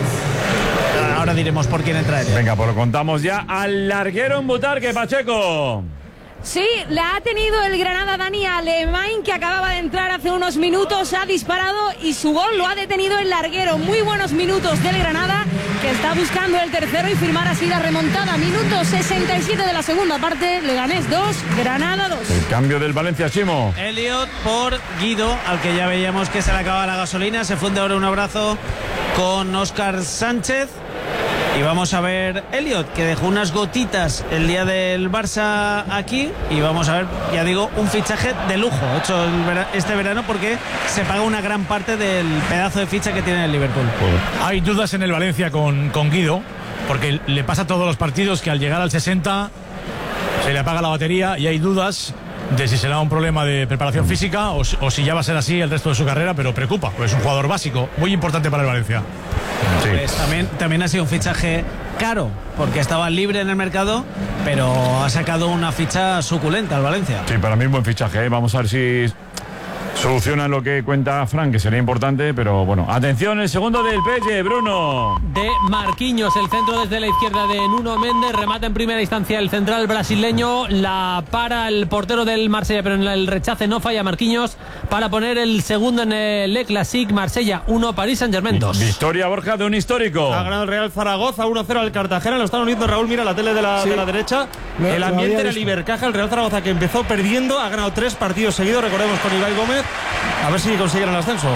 ahora diremos por quién entra él.
Venga, pues lo contamos ya al larguero en Butarque, Pacheco.
Sí, la ha tenido el Granada Dani Alemán, que acababa de entrar hace unos minutos, ha disparado y su gol lo ha detenido el larguero. Muy buenos minutos del Granada, que está buscando el tercero y firmar así la remontada. Minuto 67 de la segunda parte, Leganés 2, Granada 2.
El cambio del Valencia, Chimo.
Elliot por Guido, al que ya veíamos que se le acaba la gasolina. Se funde ahora un abrazo con Óscar Sánchez. Y vamos a ver Elliot, que dejó unas gotitas el día del Barça aquí. Y vamos a ver, ya digo, un fichaje de lujo hecho este verano, porque se paga una gran parte del pedazo de ficha que tiene el Liverpool.
Hay dudas en el Valencia con Guido, porque le pasa todos los partidos que al llegar al 60 se le apaga la batería y hay dudas de si será un problema de preparación física o si ya va a ser así el resto de su carrera, pero preocupa, porque es un jugador básico, muy importante para el Valencia.
Sí.
Pues también ha sido un fichaje caro, porque estaba libre en el mercado, pero ha sacado una ficha suculenta al Valencia.
Sí, para mí es buen fichaje, ¿eh? Vamos a ver si soluciona lo que cuenta Frank, que sería importante, pero bueno. Atención, el segundo del PSG, Bruno.
De Marquinhos, el centro desde la izquierda de Nuno Méndez, remata en primera instancia el central brasileño, la para el portero del Marsella, pero en el rechace no falla Marquinhos para poner el segundo en el Le Classique. Marsella 1, Paris Saint-Germain 2.
Victoria, Borja, de un histórico.
Ha ganado el Real Zaragoza 1-0 al Cartagena, lo están uniendo, Raúl, mira la tele de la derecha. El ambiente era el Ibercaja, el Real Zaragoza, que empezó perdiendo, ha ganado 3 partidos seguidos, recordemos, con Ibai Gómez. A ver si consiguen el ascenso.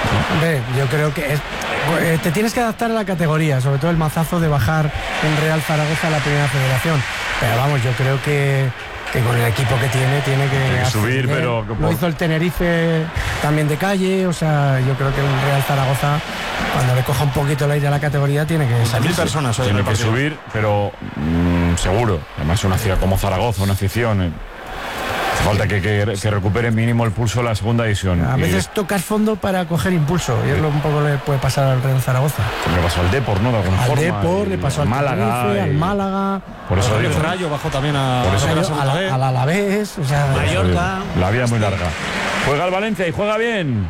Yo creo que te tienes que adaptar a la categoría, sobre todo el mazazo de bajar en Real Zaragoza a la primera federación. Pero vamos, yo creo que con el equipo que tiene que
subir, pero
lo hizo el Tenerife también de calle. O sea, yo creo que el Real Zaragoza, cuando le coja un poquito el aire a la categoría, tiene que salir.
1000 personas tiene que subir, pero seguro. Además, una ciudad como Zaragoza, una afición. Falta que recupere mínimo el pulso de la segunda división.
A veces tocas fondo para coger impulso, y es lo que un poco le puede pasar al Real Zaragoza.
Le pasó al Depor, ¿no? De alguna forma.
Al Depor, le pasó al
Málaga,
Tenerife, al Málaga.
Por eso digo,
el Rayo bajó también al
Alavés, o sea,
Mallorca.
La vida es muy larga. Juega el Valencia y juega bien.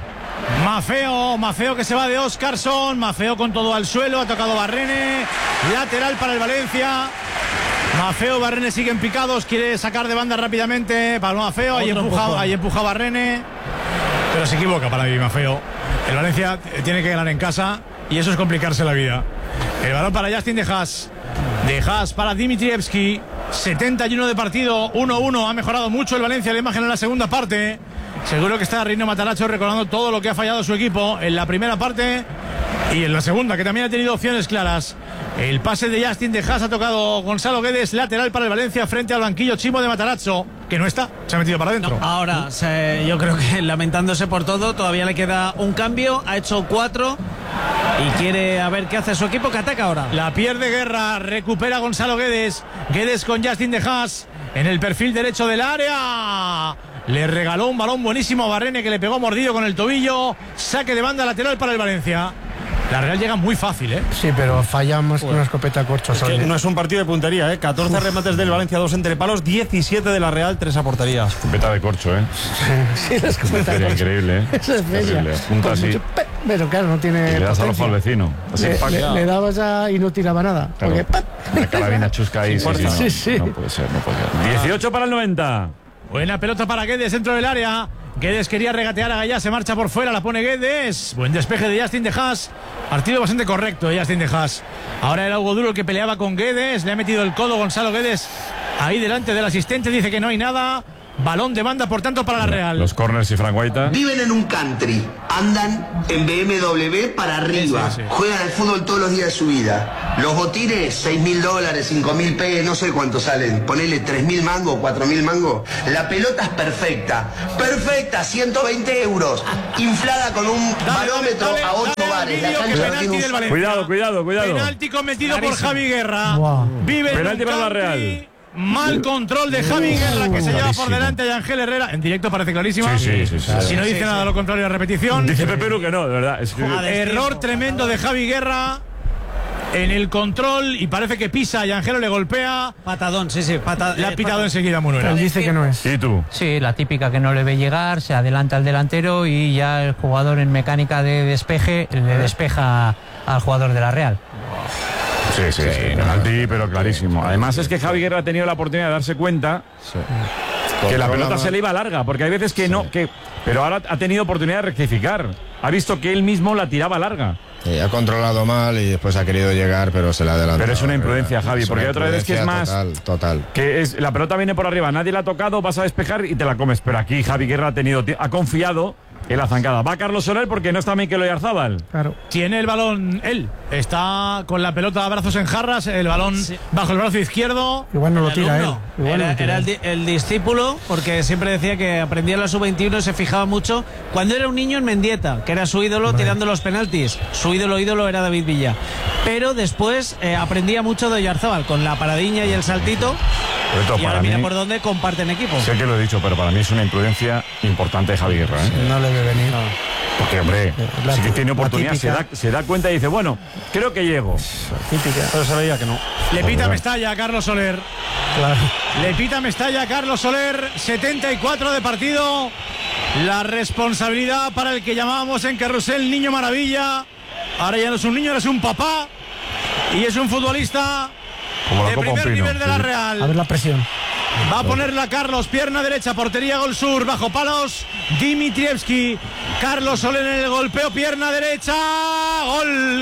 Mafeo que se va de Óscarson, Mafeo con todo al suelo, ha tocado Barrene, lateral para el Valencia. Mafeo, Barrene siguen picados, quiere sacar de banda rápidamente para Mafeo, ahí empuja Barrene, pero se equivoca para mí Mafeo. El Valencia tiene que ganar en casa y eso es complicarse la vida. El balón para Justin de Haas para Dimitrievski, 71 de partido, 1-1, ha mejorado mucho el Valencia, la imagen en la segunda parte. Seguro que está Rino Matarazzo recordando todo lo que ha fallado su equipo en la primera parte y en la segunda, que también ha tenido opciones claras. El pase de Justin de Haas ha tocado Gonzalo Guedes, lateral para el Valencia frente al banquillo Chimo de Matarazzo, que no está, se ha metido para adentro.
No, ahora, yo creo que lamentándose por todo, todavía le queda un cambio, ha hecho 4 y quiere a ver qué hace su equipo, que ataca ahora.
La pierde Guerra, recupera Gonzalo Guedes con Justin de Haas en el perfil derecho del área. Le regaló un balón buenísimo a Barrene, que le pegó mordido con el tobillo. Saque de banda lateral para el Valencia. La Real llega muy fácil, ¿eh?
Sí, pero fallamos con una escopeta corcho.
Es que no es un partido de puntería, ¿eh? 14 remates del Valencia, 2 entre palos, 17 de la Real, 3 a portería.
Escopeta de corcho, ¿eh?
Sí, la escopeta de corcho.
Increíble, ¿eh?
Eso es bella.
Punta así.
Pero claro, no tiene.
Y le das al ojo al vecino.
Le dabas y no tiraba nada.
Claro.
Porque,
una carabina chusca ahí.
Sí.
No puede ser. 18 para el 90.
Buena pelota para Guedes dentro del área. Guedes quería regatear a Gallá, se marcha por fuera, la pone Guedes. Buen despeje de Justin de Haas. Partido bastante correcto de Justin de Haas. Ahora era Hugo Duro el que peleaba con Guedes. Le ha metido el codo Gonzalo Guedes ahí delante del asistente. Dice que no hay nada. balón de banda, por tanto, para la Real.
Los corners y Frank Guaita.
Viven en un country, andan en BMW para arriba, juegan al fútbol todos los días de su vida. Los botines, $6.000, $5.000 pesos, no sé cuánto salen. Ponele 3.000 mangos, 4.000 mangos. La pelota es perfecta, 120 euros, inflada con un barómetro a 8 bares. La cancha tiene un...
Cuidado.
Penalti cometido por Javi Guerra. Vive
penalti para la Real.
Mal control de Javi Guerra, que se lleva por delante a Ángel Herrera. En directo parece clarísima.
Sí.
Si no dice nada lo contrario a repetición.
Dice Pepe que no, de verdad.
Error tremendo de Javi Guerra en el control, y parece que pisa y Ángelo le golpea.
Patadón,
Le ha pitado enseguida Munuera.
Él dice que no es.
¿Y tú?
Sí, la típica que no le ve llegar, se adelanta al delantero y ya el jugador en mecánica de despeje le despeja al jugador de la Real.
Sí, penalti, pero clarísimo. Además es que Javi Guerra ha tenido la oportunidad de darse cuenta que la pelota se le iba larga, porque hay veces que no, pero ahora ha tenido oportunidad de rectificar. Ha visto que él mismo la tiraba larga.
Ha controlado mal y después ha querido llegar, pero se la ha adelantado.
Pero es una imprudencia, Javi, porque hay otra vez que es más...
Total.
Que es, la pelota viene por arriba, nadie la ha tocado, vas a despejar y te la comes. Pero aquí Javi Guerra ha confiado en la zancada. Va Carlos Soler porque no está Mikel Oyarzabal.
Claro.
Tiene el balón él. Está con la pelota a brazos en jarras, el balón bajo el brazo izquierdo.
Igual no lo tira él.
Era el discípulo, porque siempre decía que aprendía en la sub-21 y se fijaba mucho cuando era un niño en Mendieta, que era su ídolo tirando los penaltis. Su ídolo era David Villa. Pero después aprendía mucho de Oyarzabal, con la paradiña y el saltito. Y ahora mira por dónde comparten equipo.
Sé que lo he dicho, pero para mí es una imprudencia importante de Javi Guerra.
No le ve venir.
Porque, hombre, sí que tiene oportunidad, se da cuenta y dice, bueno, creo que llego.
Típica.
Pero se veía que no. Le pita Mestalla a Carlos Soler.
Claro.
Le pita Mestalla a Carlos Soler. 74 de partido. La responsabilidad para el que llamábamos en Carrusel Niño Maravilla. Ahora ya no es un niño, ahora es un papá. Y es un futbolista de primer nivel de la Real.
A ver la presión.
Va a ponerla Carlos, pierna derecha, portería Gol Sur, bajo palos Dimitrievski. Carlos Soler en el golpeo, pierna derecha. Gol.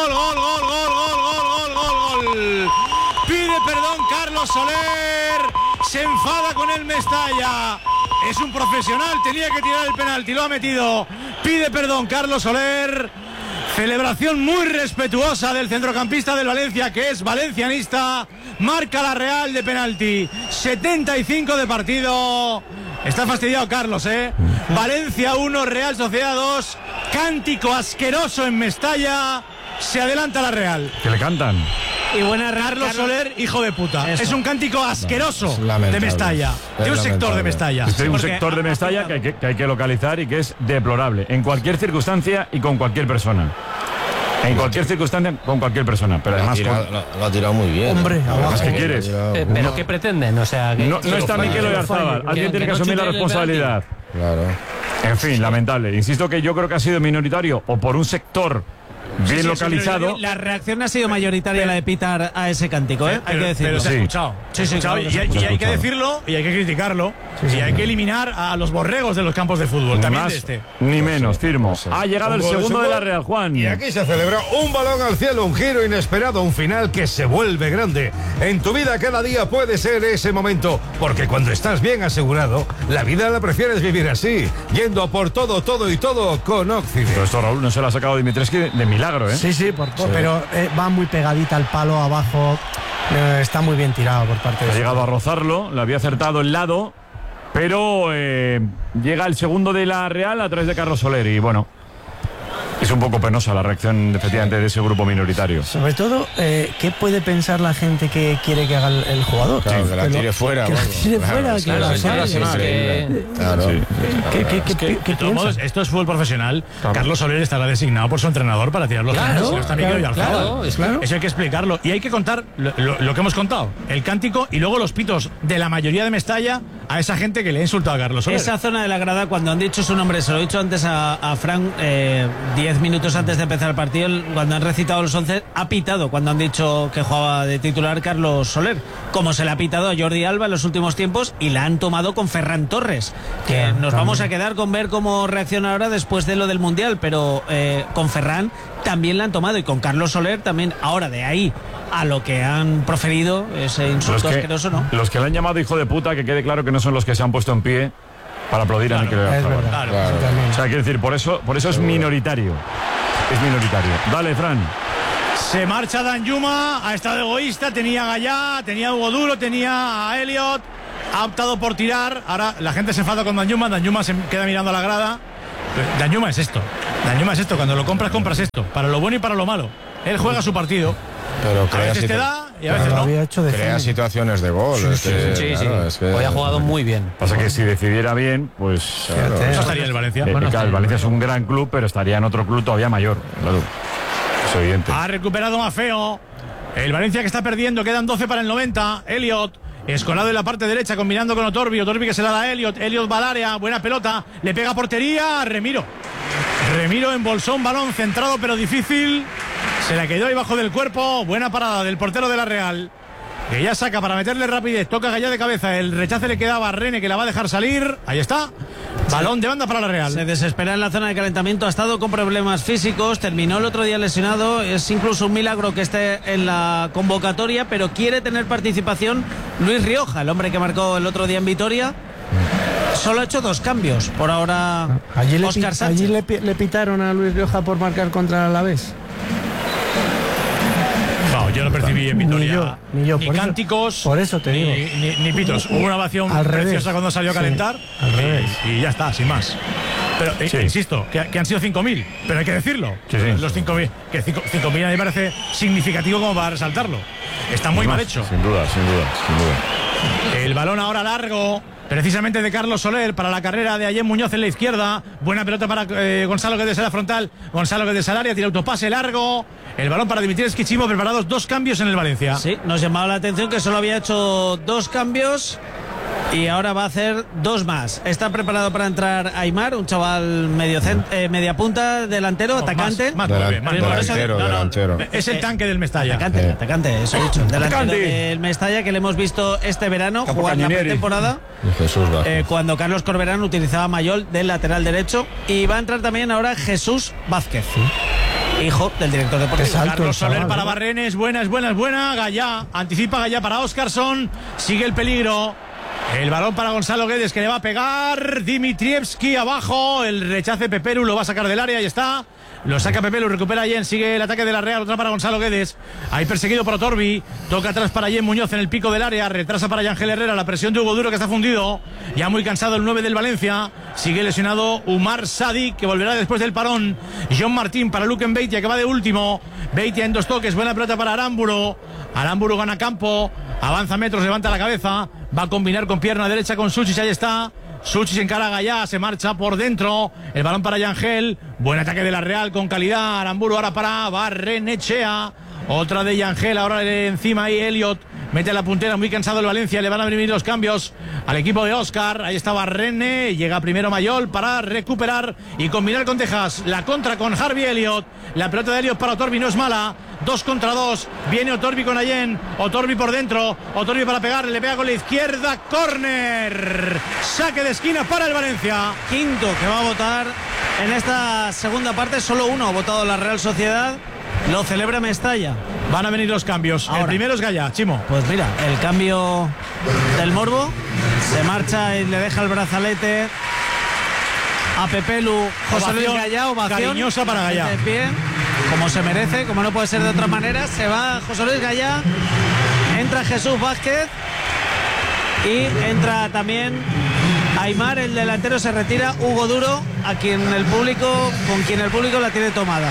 Pide perdón Carlos Soler. Se enfada con el Mestalla. Es un profesional, tenía que tirar el penalti, lo ha metido. Pide perdón Carlos Soler. Celebración muy respetuosa del centrocampista del Valencia, que es valencianista. Marca la Real de penalti. 75 de partido. Está fastidiado Carlos, Valencia 1, Real Sociedad 2. Cántico asqueroso en Mestalla. Se adelanta la Real.
Que le cantan.
Y buena
Carlos Soler, hijo de puta.
Eso.
Es un cántico asqueroso de Mestalla. De un sector de Mestalla.
Es un sector de Mestalla que hay que localizar y que es deplorable. En cualquier circunstancia y con cualquier persona. En cualquier circunstancia, con cualquier persona. Pero además
lo ha tirado muy bien.
Hombre,
además, ¿qué quieres?
¿Pero qué pretenden? O sea, que
no está Mikel Oyarzabal. Alguien tiene que asumir la responsabilidad.
Claro.
En fin, lamentable. Insisto que yo creo que ha sido minoritario o por un sector bien localizado.
La reacción ha sido mayoritaria, la de pitar a ese cántico, hay que decirlo.
Pero se ha escuchado.
Claro,
y hay que decirlo, y hay que criticarlo, y hay que eliminar a los borregos de los campos de fútbol. También
Más,
de este.
Ni menos, firmo. Ha llegado el segundo de la Real, Juan.
Y aquí se celebra un balón al cielo, un giro inesperado, un final que se vuelve grande. En tu vida cada día puede ser ese momento, porque cuando estás bien asegurado, la vida la prefieres vivir así, yendo por todo y todo con Occident.
Pero esto, Raúl, no se lo ha sacado Dimitrescu de milagro,
Sí, pero va muy pegadita al palo abajo. Está muy bien tirado por parte de...
Ha llegado a rozarlo, le había acertado el lado, pero llega el segundo de la Real a través de Carlos Soler y bueno, es un poco penosa la reacción efectivamente de ese grupo minoritario.
Sobre todo, ¿qué puede pensar la gente que quiere que haga el jugador?
Claro, que la tire fuera.
Que la tire fuera, que la saque.
Claro.
De todos modos, esto es fútbol profesional. Claro. Carlos Soler estará designado por su entrenador para tirar los penaltis. Si no está Mikel Oyarzabal. Eso hay que explicarlo. Y hay que contar lo que hemos contado. El cántico y luego los pitos de la mayoría de Mestalla a esa gente que le ha insultado a Carlos Soler.
Esa zona de la grada, cuando han dicho su nombre, se lo he dicho antes a Frank, 10 minutos antes de empezar el partido, cuando han recitado los 11, ha pitado cuando han dicho que jugaba de titular Carlos Soler, como se le ha pitado a Jordi Alba en los últimos tiempos, y la han tomado con Ferran Torres, que nos vamos a quedar con ver cómo reacciona ahora después de lo del Mundial, pero con Ferran también la han tomado, y con Carlos Soler también. Ahora, de ahí a lo que han proferido ese insulto asqueroso, ¿no?
Los que le han llamado hijo de puta, que quede claro que no son los que se han puesto en pie para aplaudir a Mikel Oyarzabal.
Claro.
O sea, quiero decir, por eso es minoritario. Es minoritario. Dale, Fran.
Se marcha Danjuma, ha estado egoísta, tenía a Gallá, tenía a Hugo Duro, tenía a Elliot, ha optado por tirar. Ahora la gente se enfada con Danjuma se queda mirando a la grada. Danjuma es esto, cuando lo compras esto, para lo bueno y para lo malo. Él juega su partido.
Pero
a veces te da y a veces no.
Crea situaciones de gol.
Sí. Hoy ha jugado muy bien.
Pasa que si decidiera bien, pues...
Claro, eso estaría en el Valencia.
El Valencia es un gran club, pero estaría en otro club todavía mayor. Claro, es evidente.
Ha recuperado Maffeo. El Valencia que está perdiendo, quedan 12 para el 90. Elliot, escolado en la parte derecha, combinando con Otorbi que se la da a Elliot va al área, buena pelota, le pega a portería, Remiro embolsó un balón centrado pero difícil, se la quedó ahí bajo del cuerpo, buena parada del portero de la Real, que ya saca para meterle rapidez, toca Gallá de cabeza, el rechace le quedaba a Rene, que la va a dejar salir, ahí está, balón de banda para la Real.
Se desespera en la zona de calentamiento, ha estado con problemas físicos, terminó el otro día lesionado, es incluso un milagro que esté en la convocatoria, pero quiere tener participación Luis Rioja, el hombre que marcó el otro día en Vitoria. Solo ha hecho 2 cambios por ahora. Óscar Sánchez.
Allí le pitaron a Luis Rioja por marcar contra el Alavés.
No, yo no percibí en Vitoria ni cánticos,
por eso te digo.
Ni pitos. Hubo una ovación preciosa cuando salió a calentar.
Al revés.
Y ya está, sin más. Pero insisto, que han sido 5.000, pero hay que decirlo. Los 5.000, que 5.000 a mí me parece significativo como para resaltarlo. Está muy mal hecho.
Sin duda.
El balón ahora largo, precisamente de Carlos Soler, para la carrera de Ayem Muñoz en la izquierda. Buena pelota para Gonzalo Guedes en la frontal. Gonzalo Guedes al área, tira autopase largo. El balón para Dimitris Chimo, preparados 2 cambios en el Valencia.
Sí, nos llamaba la atención que solo había hecho 2 cambios y ahora va a hacer 2 más. Está preparado para entrar Aimar, un chaval media punta, delantero, atacante.
Delantero.
Es el tanque del Mestalla.
Atacante, eso he dicho. Delantero del Mestalla, que le hemos visto este verano jugar la pretemporada. Cuando Carlos Corberán utilizaba a Mayol del lateral derecho. Y va a entrar también ahora Jesús Vázquez. Hijo del director deportivo.
Carlos Soler para Barrenes, buena. Gallá, anticipa Gallá para Óscarson, sigue el peligro. El balón para Gonzalo Guedes, que le va a pegar Dimitrievski abajo, el rechace Peperu, lo va a sacar del área, ahí está. Lo saca Peperu, recupera a Yen, sigue el ataque de la Real, otra para Gonzalo Guedes. Ahí perseguido por Otorbi, toca atrás para Yen Muñoz en el pico del área, retrasa para Yángel Herrera, la presión de Hugo Duro que está fundido. Ya muy cansado el 9 del Valencia, sigue lesionado Umar Sadi, que volverá después del parón. John Martín para Luken Beitia, que va de último. Beitia en 2 toques, buena pelota para Aramburu. Aramburu gana campo, avanza metros, levanta la cabeza, va a combinar con pierna derecha con Suchis, ahí está. Suchis encara a Gallá, se marcha por dentro. El balón para Yangel. Buen ataque de la Real con calidad. Aramburu ahora para Barrenechea. Otra de Yangel, ahora encima ahí Elliot. Mete a la puntera, muy cansado el Valencia. Le van a venir los cambios al equipo de Óscar. Ahí está Barrene. Llega primero Mayol para recuperar y combinar con Tejas. La contra con Harvey Elliot. La pelota de Elliot para Otorbi no es mala. 2 contra 2. Viene Otorbi con Allen. Otorbi por dentro. Otorbi para pegarle. Le pega con la izquierda. Córner. Saque de esquina para el Valencia.
Quinto que va a votar en esta segunda parte. Solo uno ha votado la Real Sociedad. Lo celebra Mestalla.
Van a venir los cambios. Ahora, el primero es Gallá, Chimo.
Pues mira, el cambio del Morbo. Se marcha y le deja el brazalete a Pepelu. José Luis Gallá, ovación
cariñosa para Gallá.
De pie, como se merece, como no puede ser de otra manera. Se va José Luis Gallá. Entra Jesús Vázquez. Y entra también Aimar, el delantero. Se retira Hugo Duro, con quien el público la tiene tomada.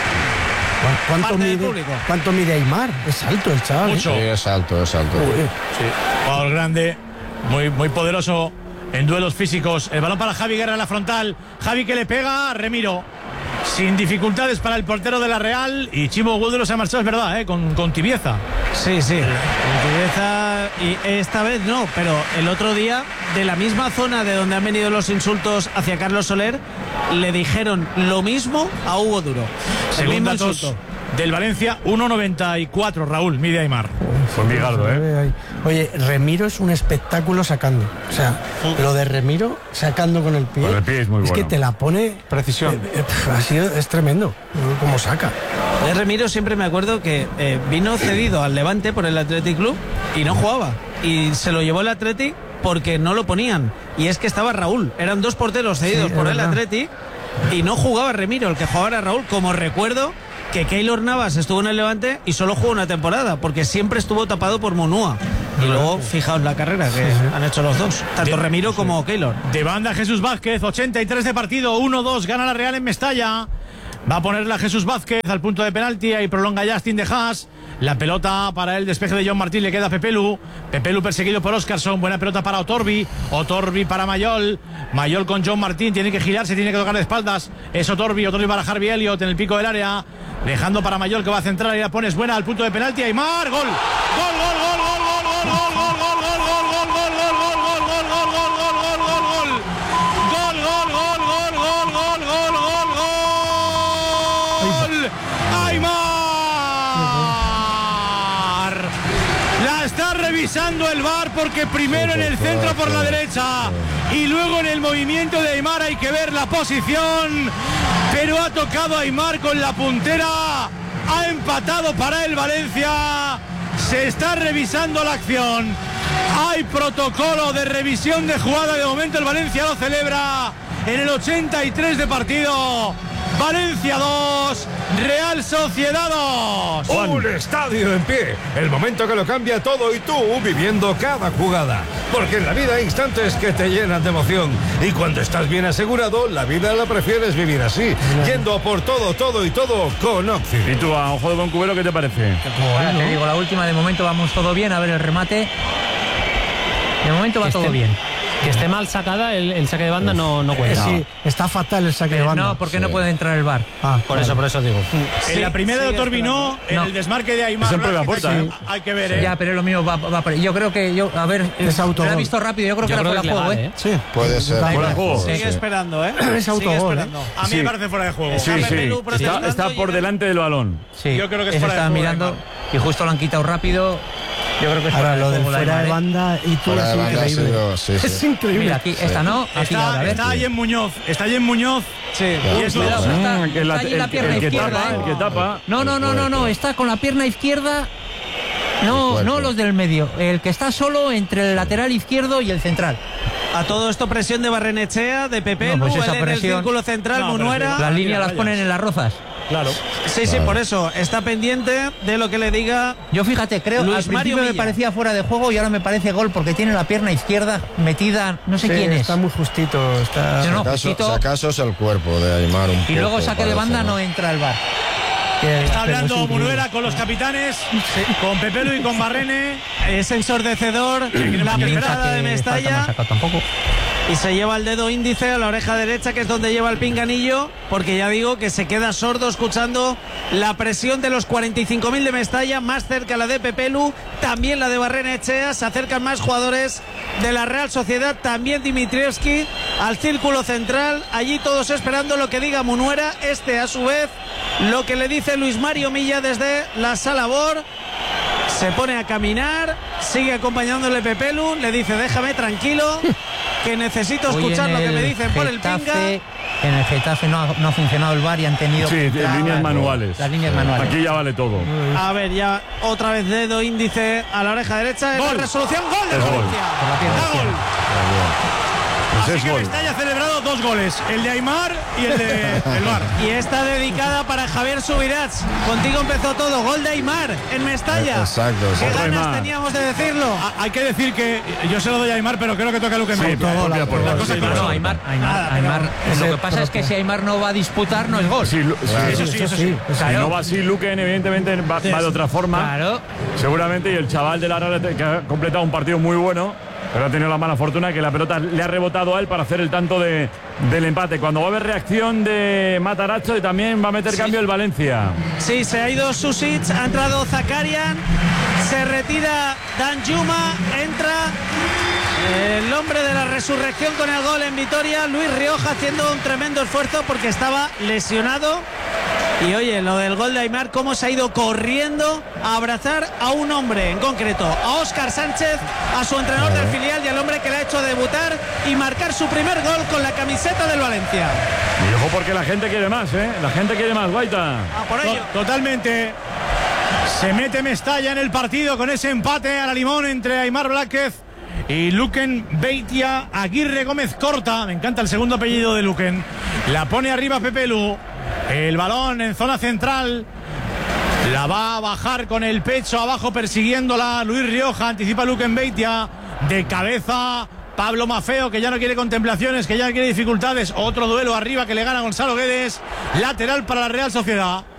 ¿Cuánto mide Aimar? Es alto el chaval.
Mucho.
Sí, es alto.
Sí. Jugador grande, muy poderoso en duelos físicos. El balón para Javi Guerra en la frontal. Javi que le pega a Remiro. Sin dificultades para el portero de la Real. Y Chimo Gudelo se ha marchado, es verdad, con tibieza.
Sí, con tibieza. Y esta vez no, pero el otro día, de la misma zona de donde han venido los insultos hacia Carlos Soler, le dijeron lo mismo a Hugo Duro.
Según datos del Valencia, 1,94 Raúl, mide Aimar.
Fue Migaldo, ¿eh?
Oye, Remiro es un espectáculo sacando. O sea, lo de Remiro sacando con el pie.
Con el pie es muy bueno.
Es que te la pone.
Precisión.
Es tremendo. Como saca.
De Remiro siempre me acuerdo que vino cedido al Levante por el Athletic Club y no jugaba. Y se lo llevó el Athletic porque no lo ponían. Y es que estaba Raúl. Eran dos porteros cedidos por el Athletic y no jugaba Remiro. El que jugaba era Raúl. Como recuerdo que Keylor Navas estuvo en el Levante y solo jugó una temporada porque siempre estuvo tapado por Monúa. Y luego, fijaos la carrera que han hecho los dos, tanto Remiro como Keylor.
De banda Jesús Vázquez, 83 de partido, 1-2, gana la Real en Mestalla. Va a ponerla Jesús Vázquez al punto de penalti y prolonga Justin de Haas. La pelota para el despeje de John Martín, le queda a Pepelu. Pepelu perseguido por Óscarson. Buena pelota para Otorbi. Otorbi para Mayol. Mayol con John Martín. Tiene que girarse, tiene que tocar de espaldas. Es Otorbi. Otorbi para Harvey Elliott en el pico del área. Dejando para Mayol que va a centrar y la pones buena al punto de penalti. Aimar. Gol. Gol, gol, gol, gol, gol, gol, gol, gol, gol, gol, gol, gol, revisando el VAR porque primero en el centro por la derecha y luego en el movimiento de Aimar hay que ver la posición, pero ha tocado Aimar con la puntera, ha empatado para el Valencia, se está revisando la acción, hay protocolo de revisión de jugada, de momento el Valencia lo celebra en el 83 de partido. Valencia 2, Real Sociedad 2.
Un estadio en pie, el momento que lo cambia todo y tú viviendo cada jugada. Porque en la vida hay instantes que te llenan de emoción. Y cuando estás bien asegurado, la vida la prefieres vivir así. Yendo a por todo, todo y todo con Oxy.
¿Y tú, a ojo de buen cubero, qué te parece?
Bueno, te digo, la última de momento vamos todo bien. A ver el remate. De momento va todo bien.
Que esté mal sacada, el saque de banda no cuenta.
Sí, está fatal el saque de banda.
No, porque no puede entrar el VAR.
Por eso digo.
En la primera de Otorbi no, en el desmarque de Aimar.
Siempre la puerta,
hay que ver,
Ya, pero es lo mismo. Yo creo que a ver,
es autogol.
Lo he visto rápido. Yo creo que era fuera de juego, ¿eh?
Sí.
Puede ser.
Fuera de juego.
Sigue esperando, ¿eh?
Es autogol.
A mí me parece fuera de juego.
Sí. Está por delante del balón.
Sí.
Yo creo que es
Eso
fuera de
estaba
juego,
mirando y justo lo han quitado rápido. Yo creo que es
ahora
fuera
lo
de
del
juego,
fuera de banda y tú
Fuera
es
de banda,
increíble. Es increíble.
Mira, aquí esta no, aquí ahora, a ver.
Está ahí en Muñoz. Está ahí en Muñoz.
Sí.
Y es
Cuidado, está ahí la pierna
el que
izquierda.
tapa, el que tapa.
No, está con la pierna izquierda. No los del medio. El que está solo entre el lateral izquierdo y el central.
A todo esto presión de Barrenechea, de Pepelu,
No, pues esa
él en el
presión-
círculo central, Munuera.
Las líneas las ponen en las rozas.
Claro.
Sí, por eso. Está pendiente de lo que le diga.
Yo fíjate, creo
Luis
al principio
Mario
me
Villa.
parecía fuera de juego y ahora me parece gol porque tiene la pierna izquierda metida, no sé
Sí,
quién es.
está muy justito. Está...
Sí, no,
Si
justito.
acaso es el cuerpo de Aimar un poco.
Y luego saque de
parece,
banda no entra el VAR.
Está hablando Munuera con los capitanes, con Pepelu y con Barrene.
Es ensordecedor. La picada de Mestalla.
Tampoco.
Y se lleva el dedo índice a la oreja derecha, que es donde lleva el pinganillo, porque ya digo que se queda sordo escuchando la presión de los 45.000 de Mestalla, más cerca la de Pepelu, también la de Barrenechea, se acercan más jugadores de la Real Sociedad, también Dimitrievski al círculo central, allí todos esperando lo que diga Munuera, a su vez lo que le dice Luis Mario Milla desde la sala BOR. Se pone a caminar, sigue acompañándole Pepelu, le dice déjame tranquilo, que necesito
Hoy
escuchar
en
lo que
el
me dicen por el
Getafe,
pinga.
En el Getafe no ha funcionado el VAR y han tenido
Sí,
que entrar
líneas manuales.
Las líneas manuales.
Aquí ya vale todo.
A ver, ya otra vez dedo índice a la oreja derecha.
Gol.
La resolución, gol de
Es gol.
Valencia.
Por la pierna
Da gol.
izquierda.
Pues
Así
es
que
gol.
Mestalla ha celebrado 2 goles, el de Aimar y el de el VAR.
Y está dedicada para Javier Subirats. Contigo empezó todo. Gol de Aimar en Mestalla.
Exacto.
¿Qué
Otro
ganas
Aimar.
teníamos de decirlo?
Hay que decir que yo se lo doy a Aimar, pero creo que toca Luque
Sí,
Mel.
por favor,
La
por
cosa es
favor.
que
No, Aimar. Lo que pasa es que si Aimar no va a disputar, no es gol.
Sí,
Eso sí.
Si no va así, Luque evidentemente va de otra forma.
Claro.
Seguramente, y el chaval de la Real que ha completado un partido muy bueno, pero ha tenido la mala fortuna que la pelota le ha rebotado a él para hacer el tanto del empate. Cuando va a haber reacción de Matarazzo y también va a meter cambio el Valencia.
Sí, se ha ido Susic, ha entrado Zakarian, se retira Danjuma, entra el hombre de la resurrección con el gol en Vitoria, Luis Rioja, haciendo un tremendo esfuerzo porque estaba lesionado Y oye, lo del gol de Aimar, cómo se ha ido corriendo a abrazar a un hombre en concreto, a Óscar Sánchez, a su entrenador del filial y al hombre que le ha hecho debutar y marcar su primer gol con la camiseta del Valencia.
Y ojo porque la gente quiere más, ¿eh? La gente quiere más, Guaita.
Por ello.
Totalmente. Se mete Mestalla en el partido con ese empate a la limón entre Aimar Blázquez y Luquen Beitia. Aguirre Gómez Corta, me encanta el segundo apellido de Luquen. La pone arriba Pepe Lu. El balón en zona central. La va a bajar con el pecho abajo persiguiéndola Luis Rioja. Anticipa Luquen Beitia. De cabeza Pablo Mafeo, que ya no quiere contemplaciones, que ya no quiere dificultades. Otro duelo arriba que le gana Gonzalo Guedes. Lateral para la Real Sociedad.